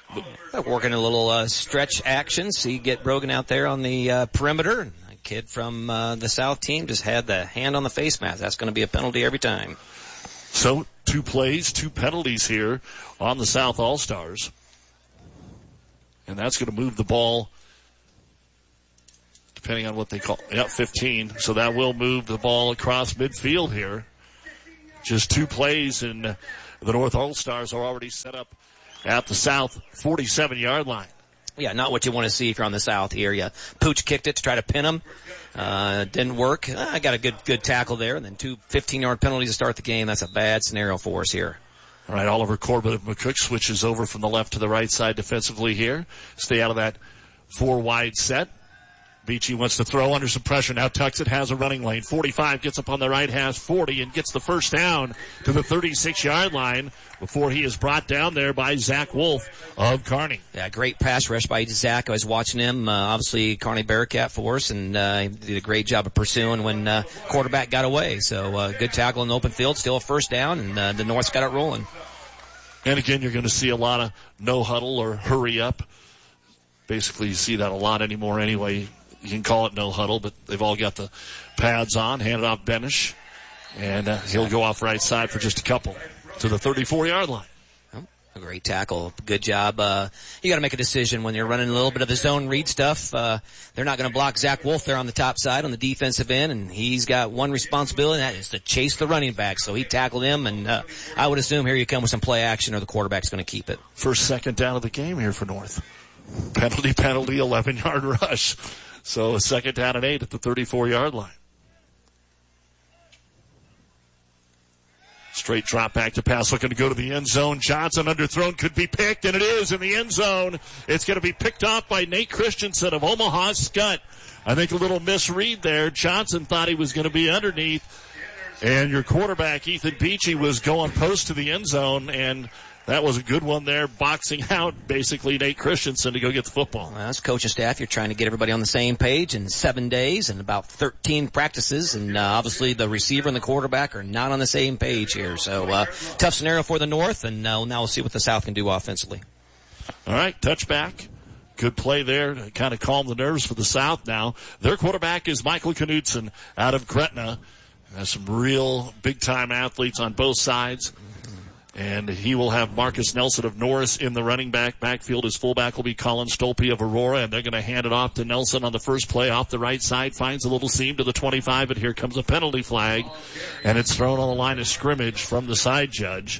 Working a little uh, stretch action. So you get Brogan out there on the uh, perimeter. A kid from uh, the South team just had the hand on the face mask. That's going to be a penalty every time. So two plays, two penalties here on the South All-Stars. And that's going to move the ball, depending on what they call, yeah, fifteen. So that will move the ball across midfield here. Just two plays, and the North All-Stars are already set up at the South forty-seven-yard line. Yeah, not what you want to see if you're on the South here. Yeah, Pooch kicked it to try to pin him. Uh, didn't work. I uh, got a good good tackle there, and then two fifteen-yard penalties to start the game. That's a bad scenario for us here. All right, Oliver Corbett of McCook switches over from the left to the right side defensively here. Stay out of that four-wide set. Beachy wants to throw under some pressure. Now tucks it, has a running lane. forty-five gets up on the right, has forty, and gets the first down to the thirty-six-yard line before he is brought down there by Zach Wolf of Kearney. Yeah, great pass rush by Zach. I was watching him, uh, obviously Kearney Bearcat for us, and uh, he did a great job of pursuing when uh, quarterback got away. So uh, good tackle in the open field, still a first down, and uh, the North's got it rolling. And again, you're going to see a lot of no huddle or hurry up. Basically, you see that a lot anymore anyway. You can call it no huddle, but they've all got the pads on. Hand it off Benish, and uh, he'll go off right side for just a couple to the thirty-four-yard line. Oh, a great tackle. Good job. Uh, you got to make a decision when you're running a little bit of the zone read stuff. Uh, they're not going to block Zach Wolf there on the top side on the defensive end, and he's got one responsibility, and that is to chase the running back. So he tackled him, and uh, I would assume here you come with some play action or the quarterback's going to keep it. First second down of the game here for North. Penalty, penalty, eleven-yard rush. So a second down and eight at the thirty-four-yard line. Straight drop back to pass, looking to go to the end zone. Johnson underthrown, could be picked, and it is in the end zone. It's going to be picked off by Nate Christensen of Omaha Skutt. I think a little misread there. Johnson thought he was going to be underneath, and your quarterback, Ethan Beachy, was going post to the end zone, and that was a good one there, boxing out basically Nate Christensen to go get the football. Well, as coach and staff, you're trying to get everybody on the same page in seven days and about thirteen practices, and uh, obviously the receiver and the quarterback are not on the same page here. So uh, tough scenario for the North, and uh, now we'll see what the South can do offensively. All right, touchback. Good play there to kind of calm the nerves for the South now. Their quarterback is Michael Knutson out of Gretna. Has some real big-time athletes on both sides. And he will have Marcus Nelson of Norris in the running back backfield. His fullback will be Colin Stolpe of Aurora, and they're going to hand it off to Nelson on the first play off the right side. Finds a little seam to the twenty-five, but here comes a penalty flag, and it's thrown on the line of scrimmage from the side judge.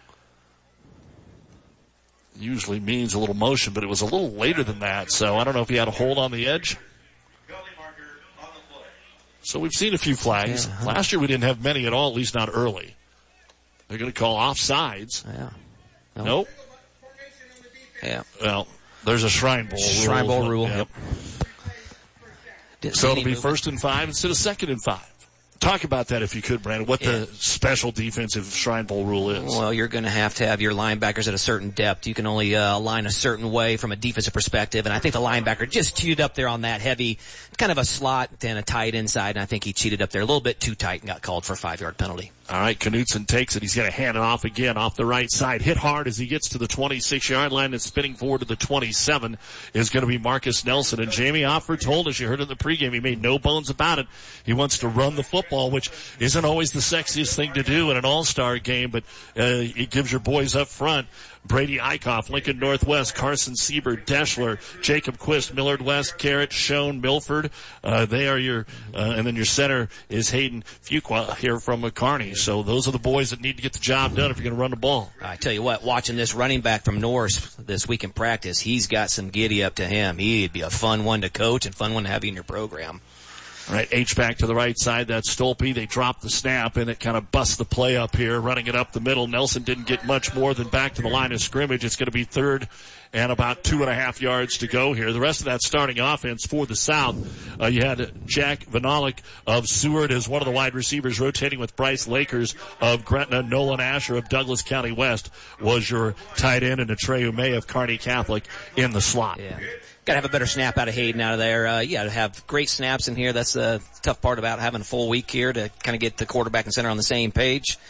Usually means a little motion, but it was a little later than that, so I don't know if he had a hold on the edge. So we've seen a few flags. Yeah. Last year we didn't have many at all, at least not early. They're going to call offsides. Yeah. Nope. nope. Yeah. Well, there's a Shrine Bowl rule. Shrine Bowl rule. Yep. yep. So it'll be first and five instead of second and five. Talk about that if you could, Brandon, what yeah. the special defensive Shrine Bowl rule is. Well, you're going to have to have your linebackers at a certain depth. You can only uh, line a certain way from a defensive perspective, and I think the linebacker just cheated up there on that heavy, kind of a slot and a tight inside, and I think he cheated up there a little bit too tight and got called for a five-yard penalty. All right, Knutson takes it. He's going to hand it off again off the right side. Hit hard as he gets to the twenty-six-yard line and spinning forward to the twenty-seven is going to be Marcus Nelson. And Jamie Offer told us, you heard in the pregame, he made no bones about it. He wants to run the football, which isn't always the sexiest thing to do in an all-star game, but uh, it gives your boys up front. Brady Eichhoff, Lincoln Northwest, Carson Sieber, Deschler, Jacob Quist, Millard West, Garrett, Schoen, Milford. Uh, they are your, uh, and then your center is Hayden Fuqua here from Kearney. So those are the boys that need to get the job done if you're going to run the ball. I tell you what, watching this running back from Norris this week in practice, he's got some giddy up to him. He'd be a fun one to coach and fun one to have in your program. All right, H-back to the right side. That's Stolpe. They drop the snap, and it kind of busts the play up here, running it up the middle. Nelson didn't get much more than back to the line of scrimmage. It's going to be third and about two and a half yards to go here. The rest of that starting offense for the South, uh, you had Jack Vanalik of Seward as one of the wide receivers, rotating with Bryce Lakers of Gretna. Nolan Asher of Douglas County West was your tight end, and Atreyu May of Kearney Catholic in the slot. Yeah. Got to have a better snap out of Hayden out of there. Uh, yeah, to have great snaps in here. That's the tough part about having a full week here to kind of get the quarterback and center on the same page.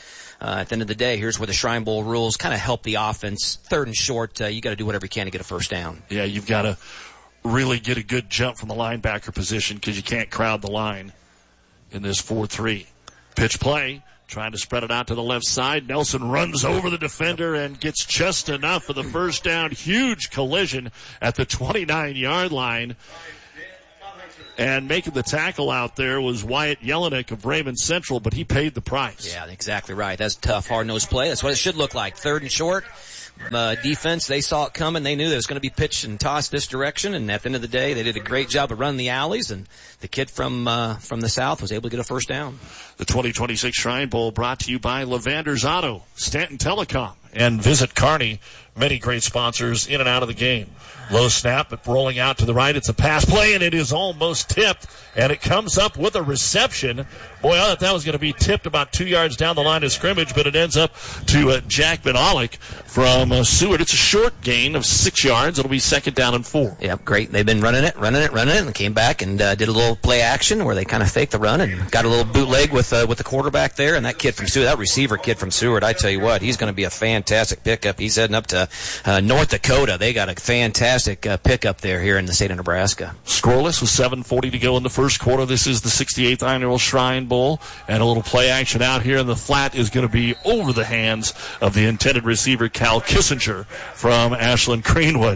uh, at the end of the day, here's where the Shrine Bowl rules kind of help the offense. Third and short, uh, you got to do whatever you can to get a first down. Yeah, you've got to really get a good jump from the linebacker position because you can't crowd the line in this four three. Pitch play, trying to spread it out to the left side. Nelson runs over the defender and gets just enough for the first down. Huge collision at the twenty-nine-yard line. And making the tackle out there was Wyatt Jelinek of Raymond Central, but he paid the price. Yeah, exactly right. That's a tough, hard-nosed play. That's what it should look like. Third and short. Uh, defense, they saw it coming. They knew that it was going to be pitched and tossed this direction. And at the end of the day, they did a great job of running the alleys. And the kid from uh, from the south was able to get a first down. The twenty twenty-six Shrine Bowl brought to you by Levander's Auto, Stanton Telecom, and Visit Kearney. Many great sponsors in and out of the game. Low snap, but rolling out to the right. It's a pass play, and it is almost tipped. And it comes up with a reception. Boy, I thought that was going to be tipped about two yards down the line of scrimmage, but it ends up to uh, Jack Benalik from uh, Seward. It's a short gain of six yards. It'll be second down and four. Yep, great. They've been running it, running it, running it, and came back and uh, did a little play action where they kind of faked the run and got a little bootleg with uh, with the quarterback there. And that kid from Seward, that receiver kid from Seward, I tell you what, he's going to be a fantastic pickup. He's heading up to uh, North Dakota. They got a fantastic uh, pickup there here in the state of Nebraska. Scoreless with seven forty to go in the first quarter. This is the sixty-eighth Annual Shrine Bowl, and a little play action out here in the flat is going to be over the hands of the intended receiver, Cal Kissinger from Ashland Greenwood.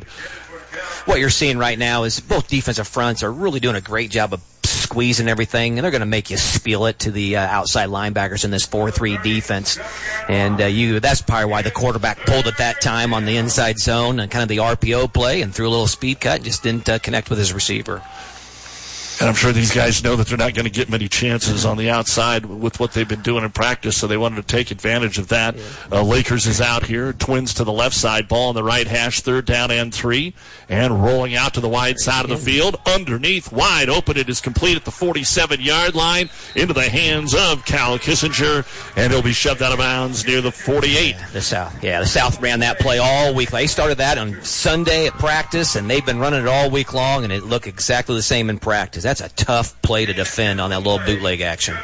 What you're seeing right now is both defensive fronts are really doing a great job of squeezing everything, and they're going to make you spiel it to the uh, outside linebackers in this four three defense. And uh, you that's probably why the quarterback pulled at that time on the inside zone and kind of the R P O play and threw a little speed cut and just didn't uh, connect with his receiver. And I'm sure these guys know that they're not going to get many chances on the outside with what they've been doing in practice, so they wanted to take advantage of that. Yeah. Uh, Lakers is out here. Twins to the left side. Ball on the right hash. Third down and three. And rolling out to the wide side of the field. Underneath, wide open. It is complete at the forty-seven-yard line into the hands of Cal Kissinger, and he'll be shoved out of bounds near the forty-eight. Yeah, the South. Yeah, the South ran that play all week. They started that on Sunday at practice, and they've been running it all week long, and it looked exactly the same in practice. That's a tough play to defend on that little bootleg action.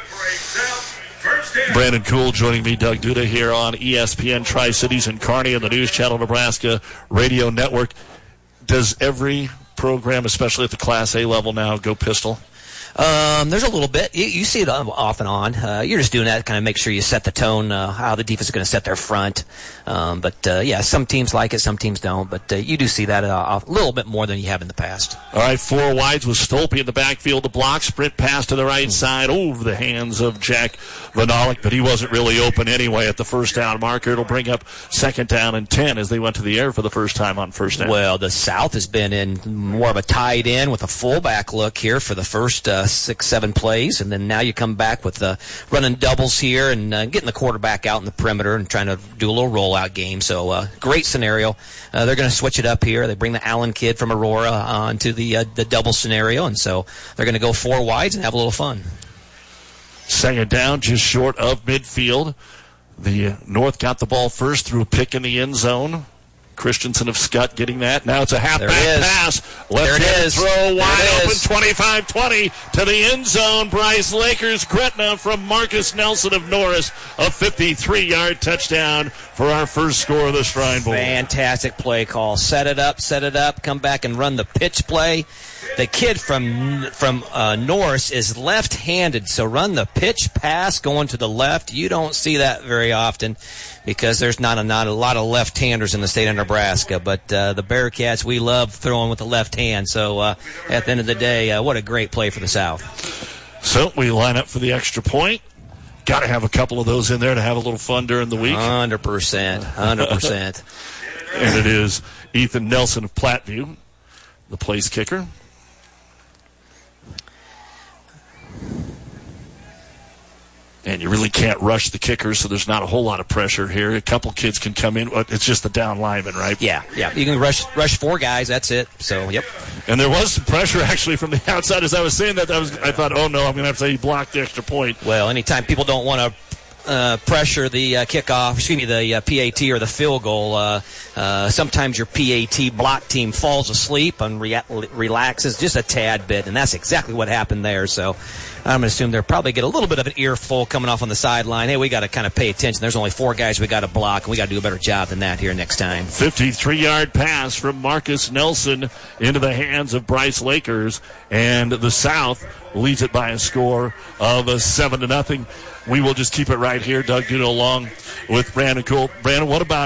Brandon Kuhl joining me, Doug Duda, here on E S P N Tri-Cities and Kearney and the News Channel Nebraska Radio Network. Does every program, especially at the Class A level now, go pistol? Um, there's a little bit. You, you see it off and on. Uh, you're just doing that to kind of make sure you set the tone, uh, how the defense is going to set their front. Um, but, uh, yeah, some teams like it, some teams don't. But uh, you do see that uh, a little bit more than you have in the past. All right, four wides with Stolpe in the backfield. The block, sprint pass to the right side over the hands of Jack Vanalik, but he wasn't really open anyway at the first down marker. It'll bring up second down and ten as they went to the air for the first time on first down. Well, the South has been in more of a tight end with a fullback look here for the first uh, six, seven plays, and then now you come back with uh, running doubles here and uh, getting the quarterback out in the perimeter and trying to do a little rollout game. So uh, great scenario. Uh, they're going to switch it up here. They bring the Allen kid from Aurora onto the uh, the double scenario, and so they're going to go four wides and have a little fun. Second down, just short of midfield. The uh, North got the ball first through a pick in the end zone. Christensen of Scott getting that. Now it's a halfback pass. Left-handed throw, wide open, twenty-five twenty to the end zone. Bryce Lakers, Gretna from Marcus Nelson of Norris. A fifty-three-yard touchdown for our first score of the Shrine Bowl. Fantastic play call. Set it up, set it up, come back and run the pitch play. The kid from from uh, Norris is left-handed, so run the pitch pass going to the left. You don't see that very often because there's not a, not a lot of left-handers in the state of Nebraska. But uh, the Bearcats, we love throwing with the left hand. So uh, at the end of the day, uh, what a great play for the South. So we line up for the extra point. Got to have a couple of those in there to have a little fun during the week. one hundred percent. one hundred percent. And it is Ethan Nelson of Platteview, the place kicker. And you really can't rush the kickers, so there's not a whole lot of pressure here. A couple kids can come in. It's just the down lineman, right? Yeah, yeah. You can rush rush four guys. That's it. So, yep. And there was some pressure, actually, from the outside. As I was saying that, I, was, I thought, oh, no, I'm going to have to say he blocked the extra point. Well, anytime people don't want to Uh, pressure the uh, kickoff, excuse me, the uh, P A T or the field goal. Uh, uh, sometimes your P A T block team falls asleep and re- relaxes just a tad bit, and that's exactly what happened there. So I'm going to assume they'll probably get a little bit of an earful coming off on the sideline. Hey, we got to kind of pay attention. There's only four guys we got to block, and we got to do a better job than that here next time. fifty-three-yard pass from Marcus Nelson into the hands of Bryce Lakers, and the South leads it by a score of a seven to nothing. We will just keep it right here. Doug Duno along with Brandon Cool. Brandon, what about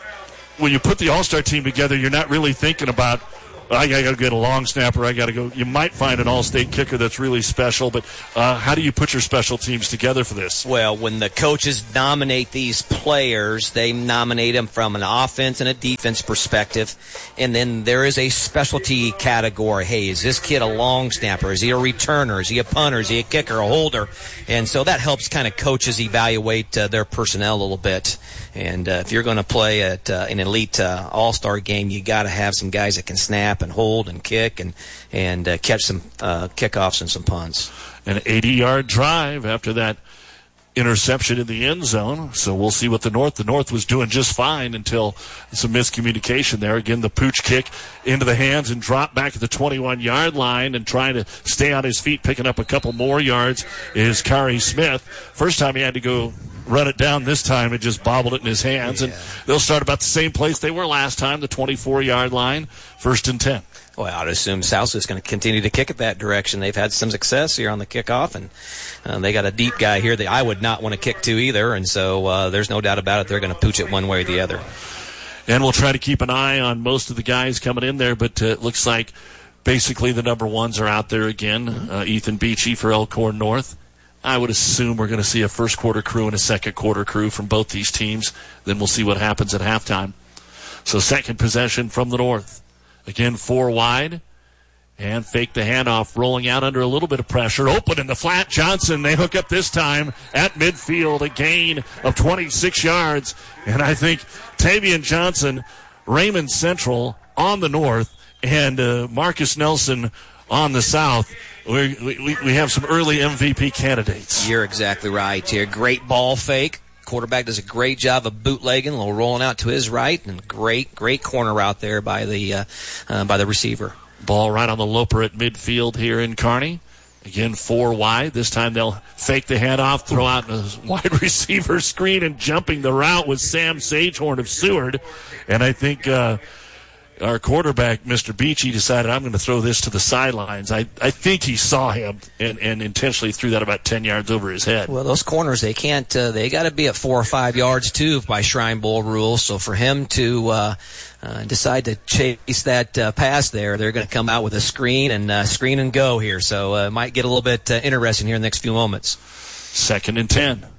when you put the All-Star team together, you're not really thinking about, I got to get a long snapper, I got to go. You might find an all-state kicker that's really special, but uh, how do you put your special teams together for this? Well, when the coaches nominate these players, they nominate them from an offense and a defense perspective, and then there is a specialty category. Hey, is this kid a long snapper? Is he a returner? Is he a punter? Is he a kicker, a holder? And so that helps kind of coaches evaluate uh, their personnel a little bit. And uh, if you're going to play at uh, an elite uh, all-star game, you got to have some guys that can snap and hold and kick and and uh, catch some uh, kickoffs and some punts. An eighty-yard drive after that interception in the end zone. So we'll see what the North. The North was doing just fine until some miscommunication there. Again, the pooch kick into the hands and drop back at the twenty-one-yard line and trying to stay on his feet, picking up a couple more yards is Kari Smith. First time he had to go run it down. This time it just bobbled it in his hands. Yeah. And they'll start about the same place they were last time, the twenty-four-yard line, first and ten. Well, I'd assume South is going to continue to kick it that direction. They've had some success here on the kickoff, and uh, they got a deep guy here that I would not want to kick to either, and so uh, there's no doubt about it. They're going to pooch it one way or the other. And we'll try to keep an eye on most of the guys coming in there, but uh, it looks like basically the number ones are out there again. Uh, Ethan Beachy for Elkhorn North. I would assume we're going to see a first quarter crew and a second quarter crew from both these teams. Then we'll see what happens at halftime. So second possession from the North. Again, four wide. And fake the handoff, rolling out under a little bit of pressure. Open in the flat. Johnson, they hook up this time at midfield. A gain of twenty-six yards. And I think Tavian Johnson, Raymond Central on the North, and uh, Marcus Nelson on the South. We, we we have some early M V P candidates. You're exactly right here. Great ball fake. Quarterback does a great job of bootlegging, a little rolling out to his right, and great, great corner route there by the uh, uh, by the receiver. Ball right on the Loper at midfield here in Kearney. Again, four wide. This time they'll fake the handoff, throw out a wide receiver screen, and jumping the route was Sam Sagehorn of Seward. And I think uh, our quarterback, Mister Beachy, decided, I'm going to throw this to the sidelines. I, I think he saw him and, and intentionally threw that about ten yards over his head. Well, those corners, they can't, uh, they got to be at four or five yards, too, by Shrine Bowl rules. So for him to uh, uh, decide to chase that uh, pass there, they're going to come out with a screen and uh, screen and go here. So it uh, might get a little bit uh, interesting here in the next few moments. Second and ten.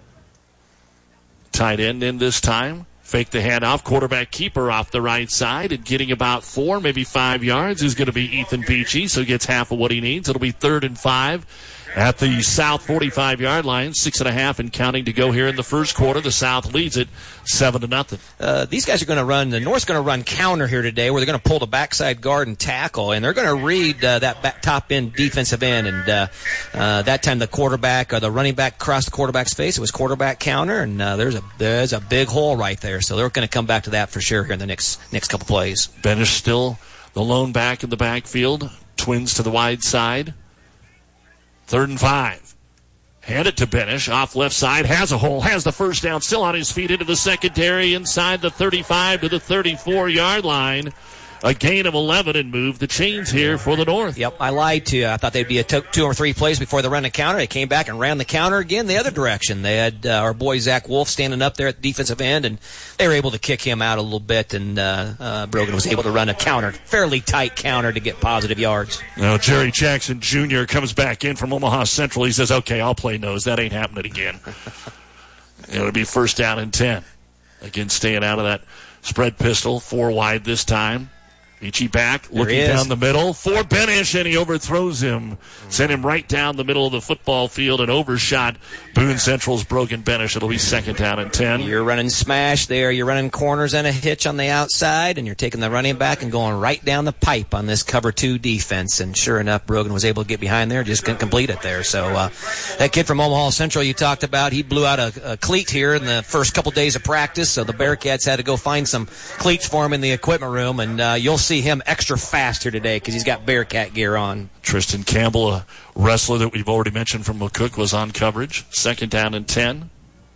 Tight end in this time. Fake the handoff, quarterback keeper off the right side, and getting about four, maybe five yards is going to be Ethan Beachy, so he gets half of what he needs. It'll be third and five at the South forty-five-yard line. Six and a half and counting to go here in the first quarter. The South leads it seven to nothing. Uh, these guys are going to run, the North's going to run counter here today, where they're going to pull the backside guard and tackle, and they're going to read uh, that back, top end defensive end. And uh, uh, that time the quarterback or the running back crossed the quarterback's face. It was quarterback counter, and uh, there's a there's a big hole right there. So they're going to come back to that for sure here in the next next couple plays. Benish still the lone back in the backfield. Twins to the wide side. Third and five. Hand it to Benish. Off left side. Has a hole. Has the first down. Still on his feet into the secondary. Inside the thirty-five to the thirty-four-yard line. A gain of eleven and move the chains here for the North. Yep, I lied to you. I thought they'd be a t- two or three plays before they run a counter. They came back and ran the counter again the other direction. They had uh, our boy Zach Wolf standing up there at the defensive end, and they were able to kick him out a little bit, and uh, uh, Brogan was able to run a counter, fairly tight counter to get positive yards. Now Jerry Jackson Junior comes back in from Omaha Central. He says, okay, I'll play nose. That ain't happening again. It'll be first down and ten. Again, staying out of that spread pistol. Four wide this time. Beachy back, looking down the middle for Benish, and he overthrows him. Sent him right down the middle of the football field and overshot Boone Central's Brogan Benish. It'll be second down and ten. You're running smash there. You're running corners and a hitch on the outside, and you're taking the running back and going right down the pipe on this cover two defense. And sure enough, Brogan was able to get behind there, just couldn't complete it there. So uh, that kid from Omaha Central you talked about, he blew out a, a cleat here in the first couple days of practice, so the Bearcats had to go find some cleats for him in the equipment room, and uh, you'll see see him extra fast here today because he's got Bearcat gear on. Tristan Campbell, a wrestler that we've already mentioned from McCook, was on coverage. Second down and ten.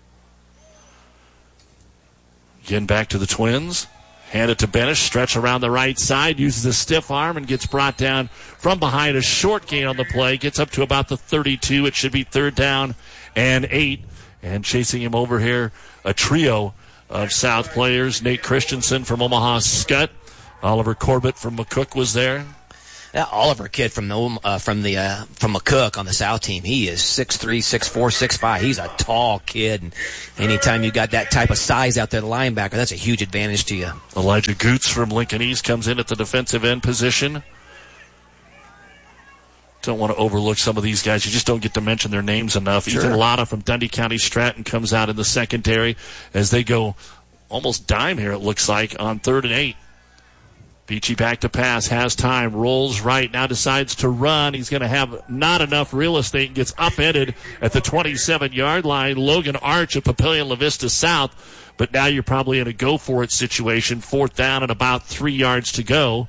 Again, back to the Twins. Hand it to Benish, stretch around the right side, uses a stiff arm and gets brought down from behind. A short gain on the play, gets up to about the thirty-two. It should be third down and eight. And chasing him over here, a trio of South players. Nate Christensen from Omaha Skutt. Oliver Corbett from McCook was there. Yeah, Oliver kid from the uh, from the uh, from McCook on the South team. He is six three, six four, six five. He's a tall kid. And anytime you got that type of size out there, the linebacker, that's a huge advantage to you. Elijah Goots from Lincoln East comes in at the defensive end position. Don't want to overlook some of these guys. You just don't get to mention their names enough. Sure. Ethan Latta from Dundee County Stratton comes out in the secondary as they go almost dime here, it looks like, on third and eight. Beachy back to pass, has time, rolls right, now decides to run. He's going to have not enough real estate and gets upended at the twenty-seven-yard line. Logan Arch of Papillion La Vista South, but now you're probably in a go-for-it situation. Fourth down and about three yards to go.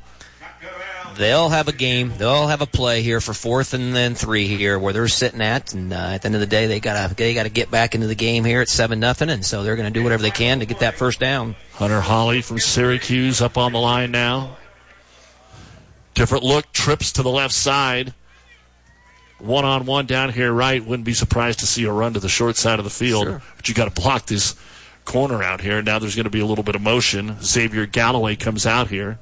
They'll have a game. They'll have a play here for fourth and then three here where they're sitting at. And uh, at the end of the day, they gotta they gotta get back into the game here at seven nothing. And so they're going to do whatever they can to get that first down. Hunter Holly from Syracuse up on the line now. Different look, trips to the left side. One-on-one down here right. Wouldn't be surprised to see a run to the short side of the field. Sure. But you got to block this corner out here. Now there's going to be a little bit of motion. Xavier Galloway comes out here.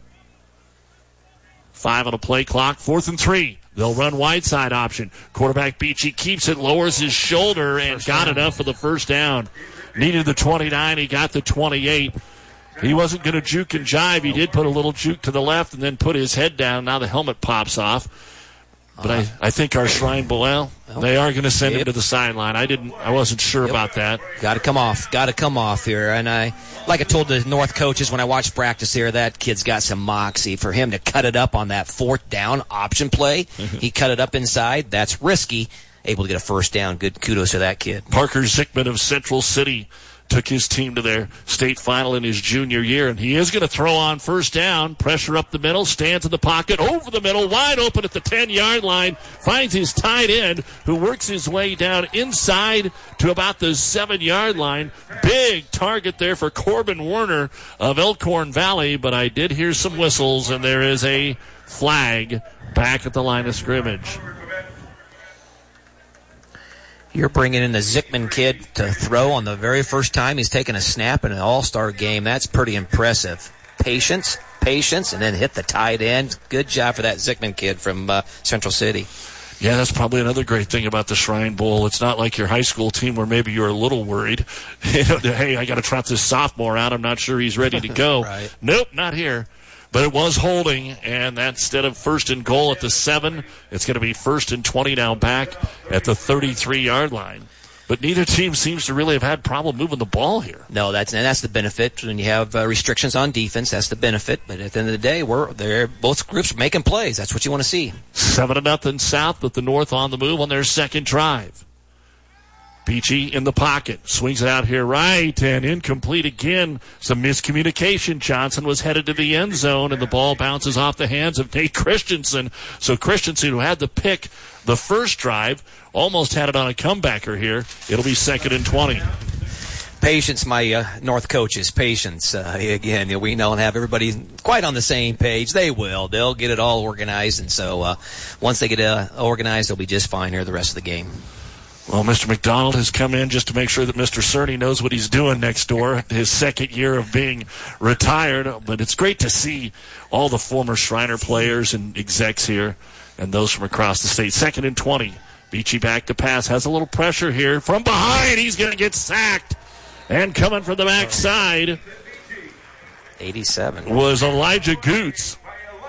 Five on a play clock, fourth and three. They'll run wide side option. Quarterback Beachy keeps it, lowers his shoulder, and first got down. Enough for the first down. Needed the twenty-nine, he got the twenty-eight. He wasn't going to juke and jive. He did put a little juke to the left and then put his head down. Now the helmet pops off. But uh, I, I think our Shrine Bowl, well, they are going to send yep. him to the sideline. I didn't, I wasn't sure yep. about that. Got to come off. Got to come off here. And I, like I told the North coaches when I watched practice here, that kid's got some moxie. For him to cut it up on that fourth down option play, he cut it up inside. That's risky. Able to get a first down. Good kudos to that kid. Parker Zickman of Central City took his team to their state final in his junior year, and he is going to throw on first down. Pressure up the middle, stands in the pocket, over the middle, wide open at the ten-yard line, finds his tight end, who works his way down inside to about the seven-yard line. Big target there for Corbin Werner of Elkhorn Valley, but I did hear some whistles, and there is a flag back at the line of scrimmage. You're bringing in the Zickman kid to throw on the very first time he's taken a snap in an all-star game. That's pretty impressive. Patience, patience, and then hit the tight end. Good job for that Zickman kid from uh, Central City. Yeah, that's probably another great thing about the Shrine Bowl. It's not like your high school team where maybe you're a little worried. You know, hey, I got to trot this sophomore out. I'm not sure he's ready to go. Right. Nope, not here. But it was holding, and that instead of first and goal at the seven, it's going to be first and twenty now back at the thirty-three-yard line. But neither team seems to really have had problem moving the ball here. No, that's and that's the benefit when you have uh, restrictions on defense. That's the benefit. But at the end of the day, we're they're both groups making plays. That's what you want to see. Seven to nothing South, with the North on the move on their second drive. Beachy in the pocket, swings it out here right, and incomplete again. Some miscommunication. Johnson was headed to the end zone, and the ball bounces off the hands of Nate Christensen. So Christensen, who had the pick the first drive, almost had it on a comebacker here. It'll be second and twenty. Patience, my uh, North coaches, patience. Uh, again, you know, we don't have everybody quite on the same page. They will. They'll get it all organized, and so uh, once they get uh, organized, they'll be just fine here the rest of the game. Well, Mister McDonald has come in just to make sure that Mister Cerny knows what he's doing next door, his second year of being retired. But it's great to see all the former Shriner players and execs here and those from across the state. Second and twenty. Beachy back to pass. Has a little pressure here. From behind, he's going to get sacked. And coming from the backside eighty-seven was Elijah Goots.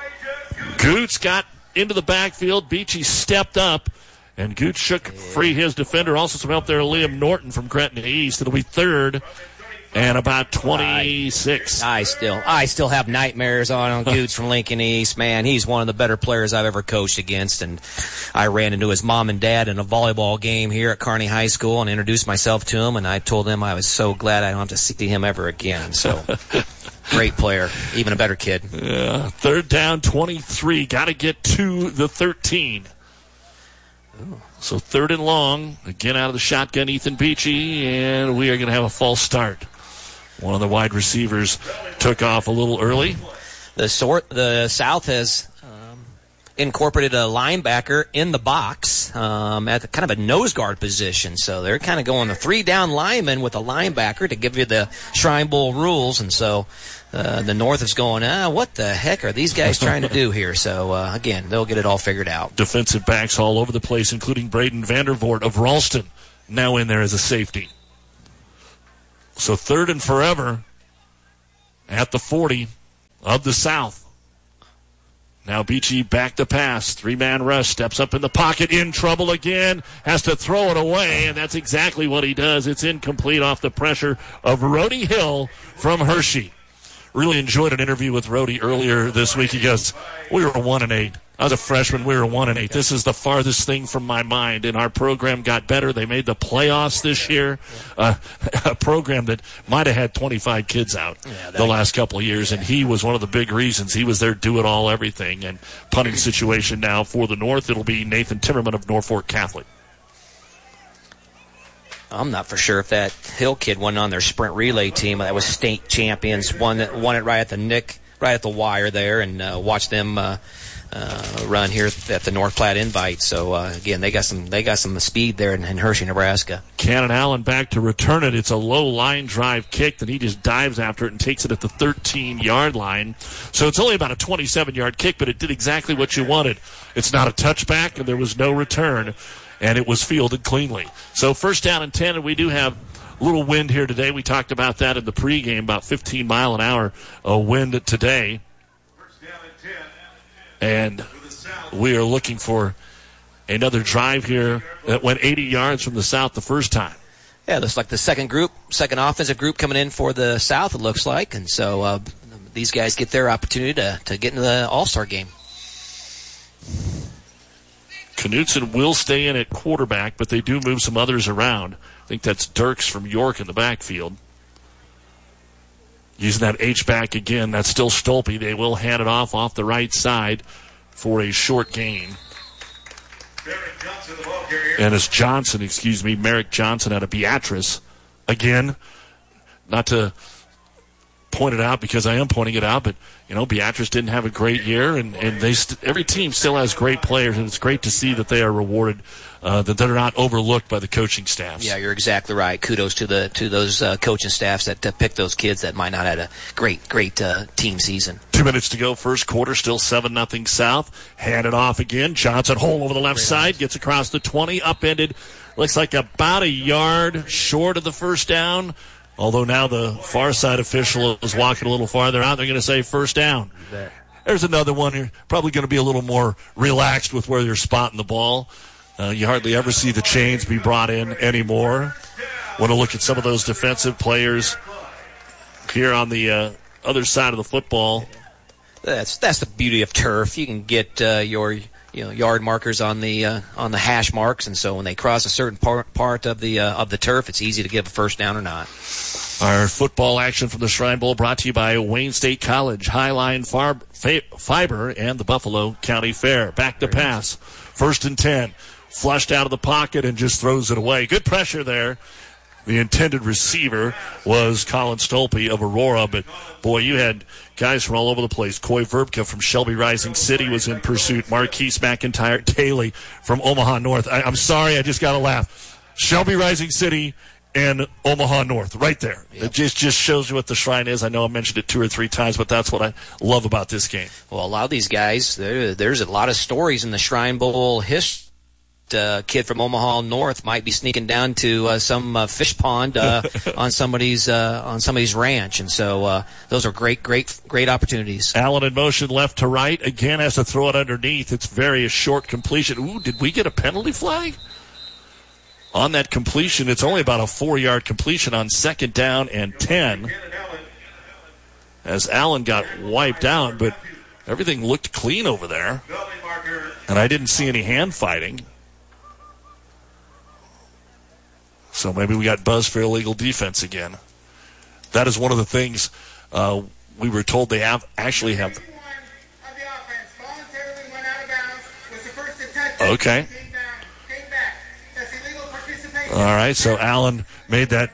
Goots got into the backfield. Beachy stepped up. And Gooch shook free his defender. Also some help there, Liam Norton from Gretna East. It'll be third and about twenty-six. I, I still I still have nightmares on, on Gooch from Lincoln East. Man, he's one of the better players I've ever coached against. And I ran into his mom and dad in a volleyball game here at Kearney High School and introduced myself to him. And I told them I was so glad I don't have to see him ever again. So Great player. Even a better kid. Yeah. Third down, twenty-three. Got to get to the thirteen. Ooh. So third and long. Again out of the shotgun, Ethan Beachy, and we are going to have a false start. One of the wide receivers took off a little early. The sort the South has um, incorporated a linebacker in the box um, at the, kind of a nose guard position. So they're kind of going a three-down lineman with a linebacker to give you the Shrine Bowl rules. And so uh, the North is going, ah, what the heck are these guys trying to do here? So, uh, again, they'll get it all figured out. Defensive backs all over the place, including Braden Vandervoort of Ralston, now in there as a safety. So third and forever at the forty of the South. Now Beachy back to pass. Three-man rush. Steps up in the pocket. In trouble again. Has to throw it away, and that's exactly what he does. It's incomplete off the pressure of Rhodey Hill from Hershey. Really enjoyed an interview with Rhodey earlier this week. He goes, we were one and eight. I was a freshman. We were one and eight. This is the farthest thing from my mind. And our program got better. They made the playoffs this year. Uh, a program that might have had twenty-five kids out yeah, the last couple of years. And he was one of the big reasons. He was there do-it-all everything. And punting situation now for the North, it'll be Nathan Timmerman of Norfolk Catholic. I'm not for sure if that Hill kid won on their sprint relay team. That was state champions. Won, won it right at the nick, right at the wire there, and uh, watched them uh, uh, run here at the North Platte Invite. So uh, again, they got some they got some speed there in, in Hershey, Nebraska. Cannon Allen back to return it. It's a low line drive kick that he just dives after it and takes it at the thirteen-yard line. So it's only about a twenty-seven-yard kick, but it did exactly what you wanted. It's not a touchback, and there was no return. And it was fielded cleanly. So first down and ten, and we do have a little wind here today. We talked about that in the pregame, about fifteen mile an hour uh, wind today. And we are looking for another drive here that went eighty yards from the South the first time. Yeah, looks like the second group, second offensive group coming in for the South, it looks like. And so uh, these guys get their opportunity to, to get into the All-Star game. Knutson will stay in at quarterback, but they do move some others around. I think that's Dirks from York in the backfield. Using that H-back again, that's still Stolpe. They will hand it off off the right side for a short gain. And it's Johnson, excuse me, Merrick Johnson out of Beatrice. Again, not to point it out because I am pointing it out, but you know, Beatrice didn't have a great year, and, and they st- every team still has great players, and it's great to see that they are rewarded, uh, that they're not overlooked by the coaching staffs. Yeah, you're exactly right. Kudos to the to those uh, coaching staffs that uh, pick those kids that might not have had a great, great uh, team season. Two minutes to go, first quarter, still seven nothing South. Hand it off again. Johnson, hole over the left great side, nice. Gets across the twenty, upended. Looks like about a yard short of the first down. Although now the far side official is walking a little farther out, they're going to say first down. There's another one here. Probably going to be a little more relaxed with where you're spotting the ball. Uh, you hardly ever see the chains be brought in anymore. Want to look at some of those defensive players here on the uh, other side of the football. That's that's the beauty of turf. You can get uh, your you know yard markers on the uh, on the hash marks, and so when they cross a certain part part of the uh, of the turf, it's easy to give a first down or not. Our football action from the Shrine Bowl brought to you by Wayne State College, Highline Far- Fiber, and the Buffalo County Fair. Back to pass. First and ten. Flushed out of the pocket and just throws it away. Good pressure there. The intended receiver was Colin Stolpe of Aurora, but boy, you had guys from all over the place. Coy Verbka from Shelby Rising City was in pursuit. Marquise McIntyre Taylor from Omaha North. I, I'm sorry, I just got to laugh. Shelby Rising City and Omaha North, right there. Yep. It just, just shows you what the Shrine is. I know I mentioned it two or three times, but that's what I love about this game. Well, a lot of these guys, there, there's a lot of stories in the Shrine Bowl history. Uh, kid from Omaha North might be sneaking down to uh, some uh, fish pond uh, on somebody's uh, on somebody's ranch, and so uh, those are great, great, great opportunities. Allen in motion, left to right. Again, has to throw it underneath. It's very a short completion. Ooh, did we get a penalty flag on that completion? It's only about a four-yard completion on second down and ten. As Allen got wiped out, but everything looked clean over there, and I didn't see any hand fighting. So maybe we got buzz for illegal defense again. That is one of the things uh, we were told they have actually have. Okay. All right, so Allen made that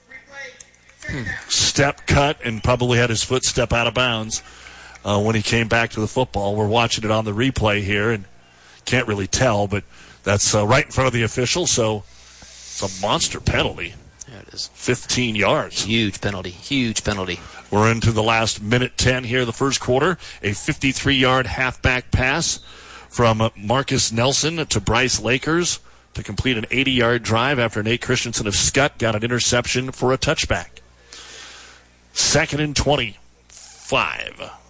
step cut and probably had his foot step out of bounds uh, when he came back to the football. We're watching it on the replay here and can't really tell, but that's uh, right in front of the official, so it's a monster penalty. Yeah, it is. fifteen yards. Huge penalty. Huge penalty. We're into the last minute ten here of the first quarter. A fifty-three-yard halfback pass from Marcus Nelson to Bryce Lakers to complete an eighty-yard drive after Nate Christensen of Scott got an interception for a touchback. Second and twenty-five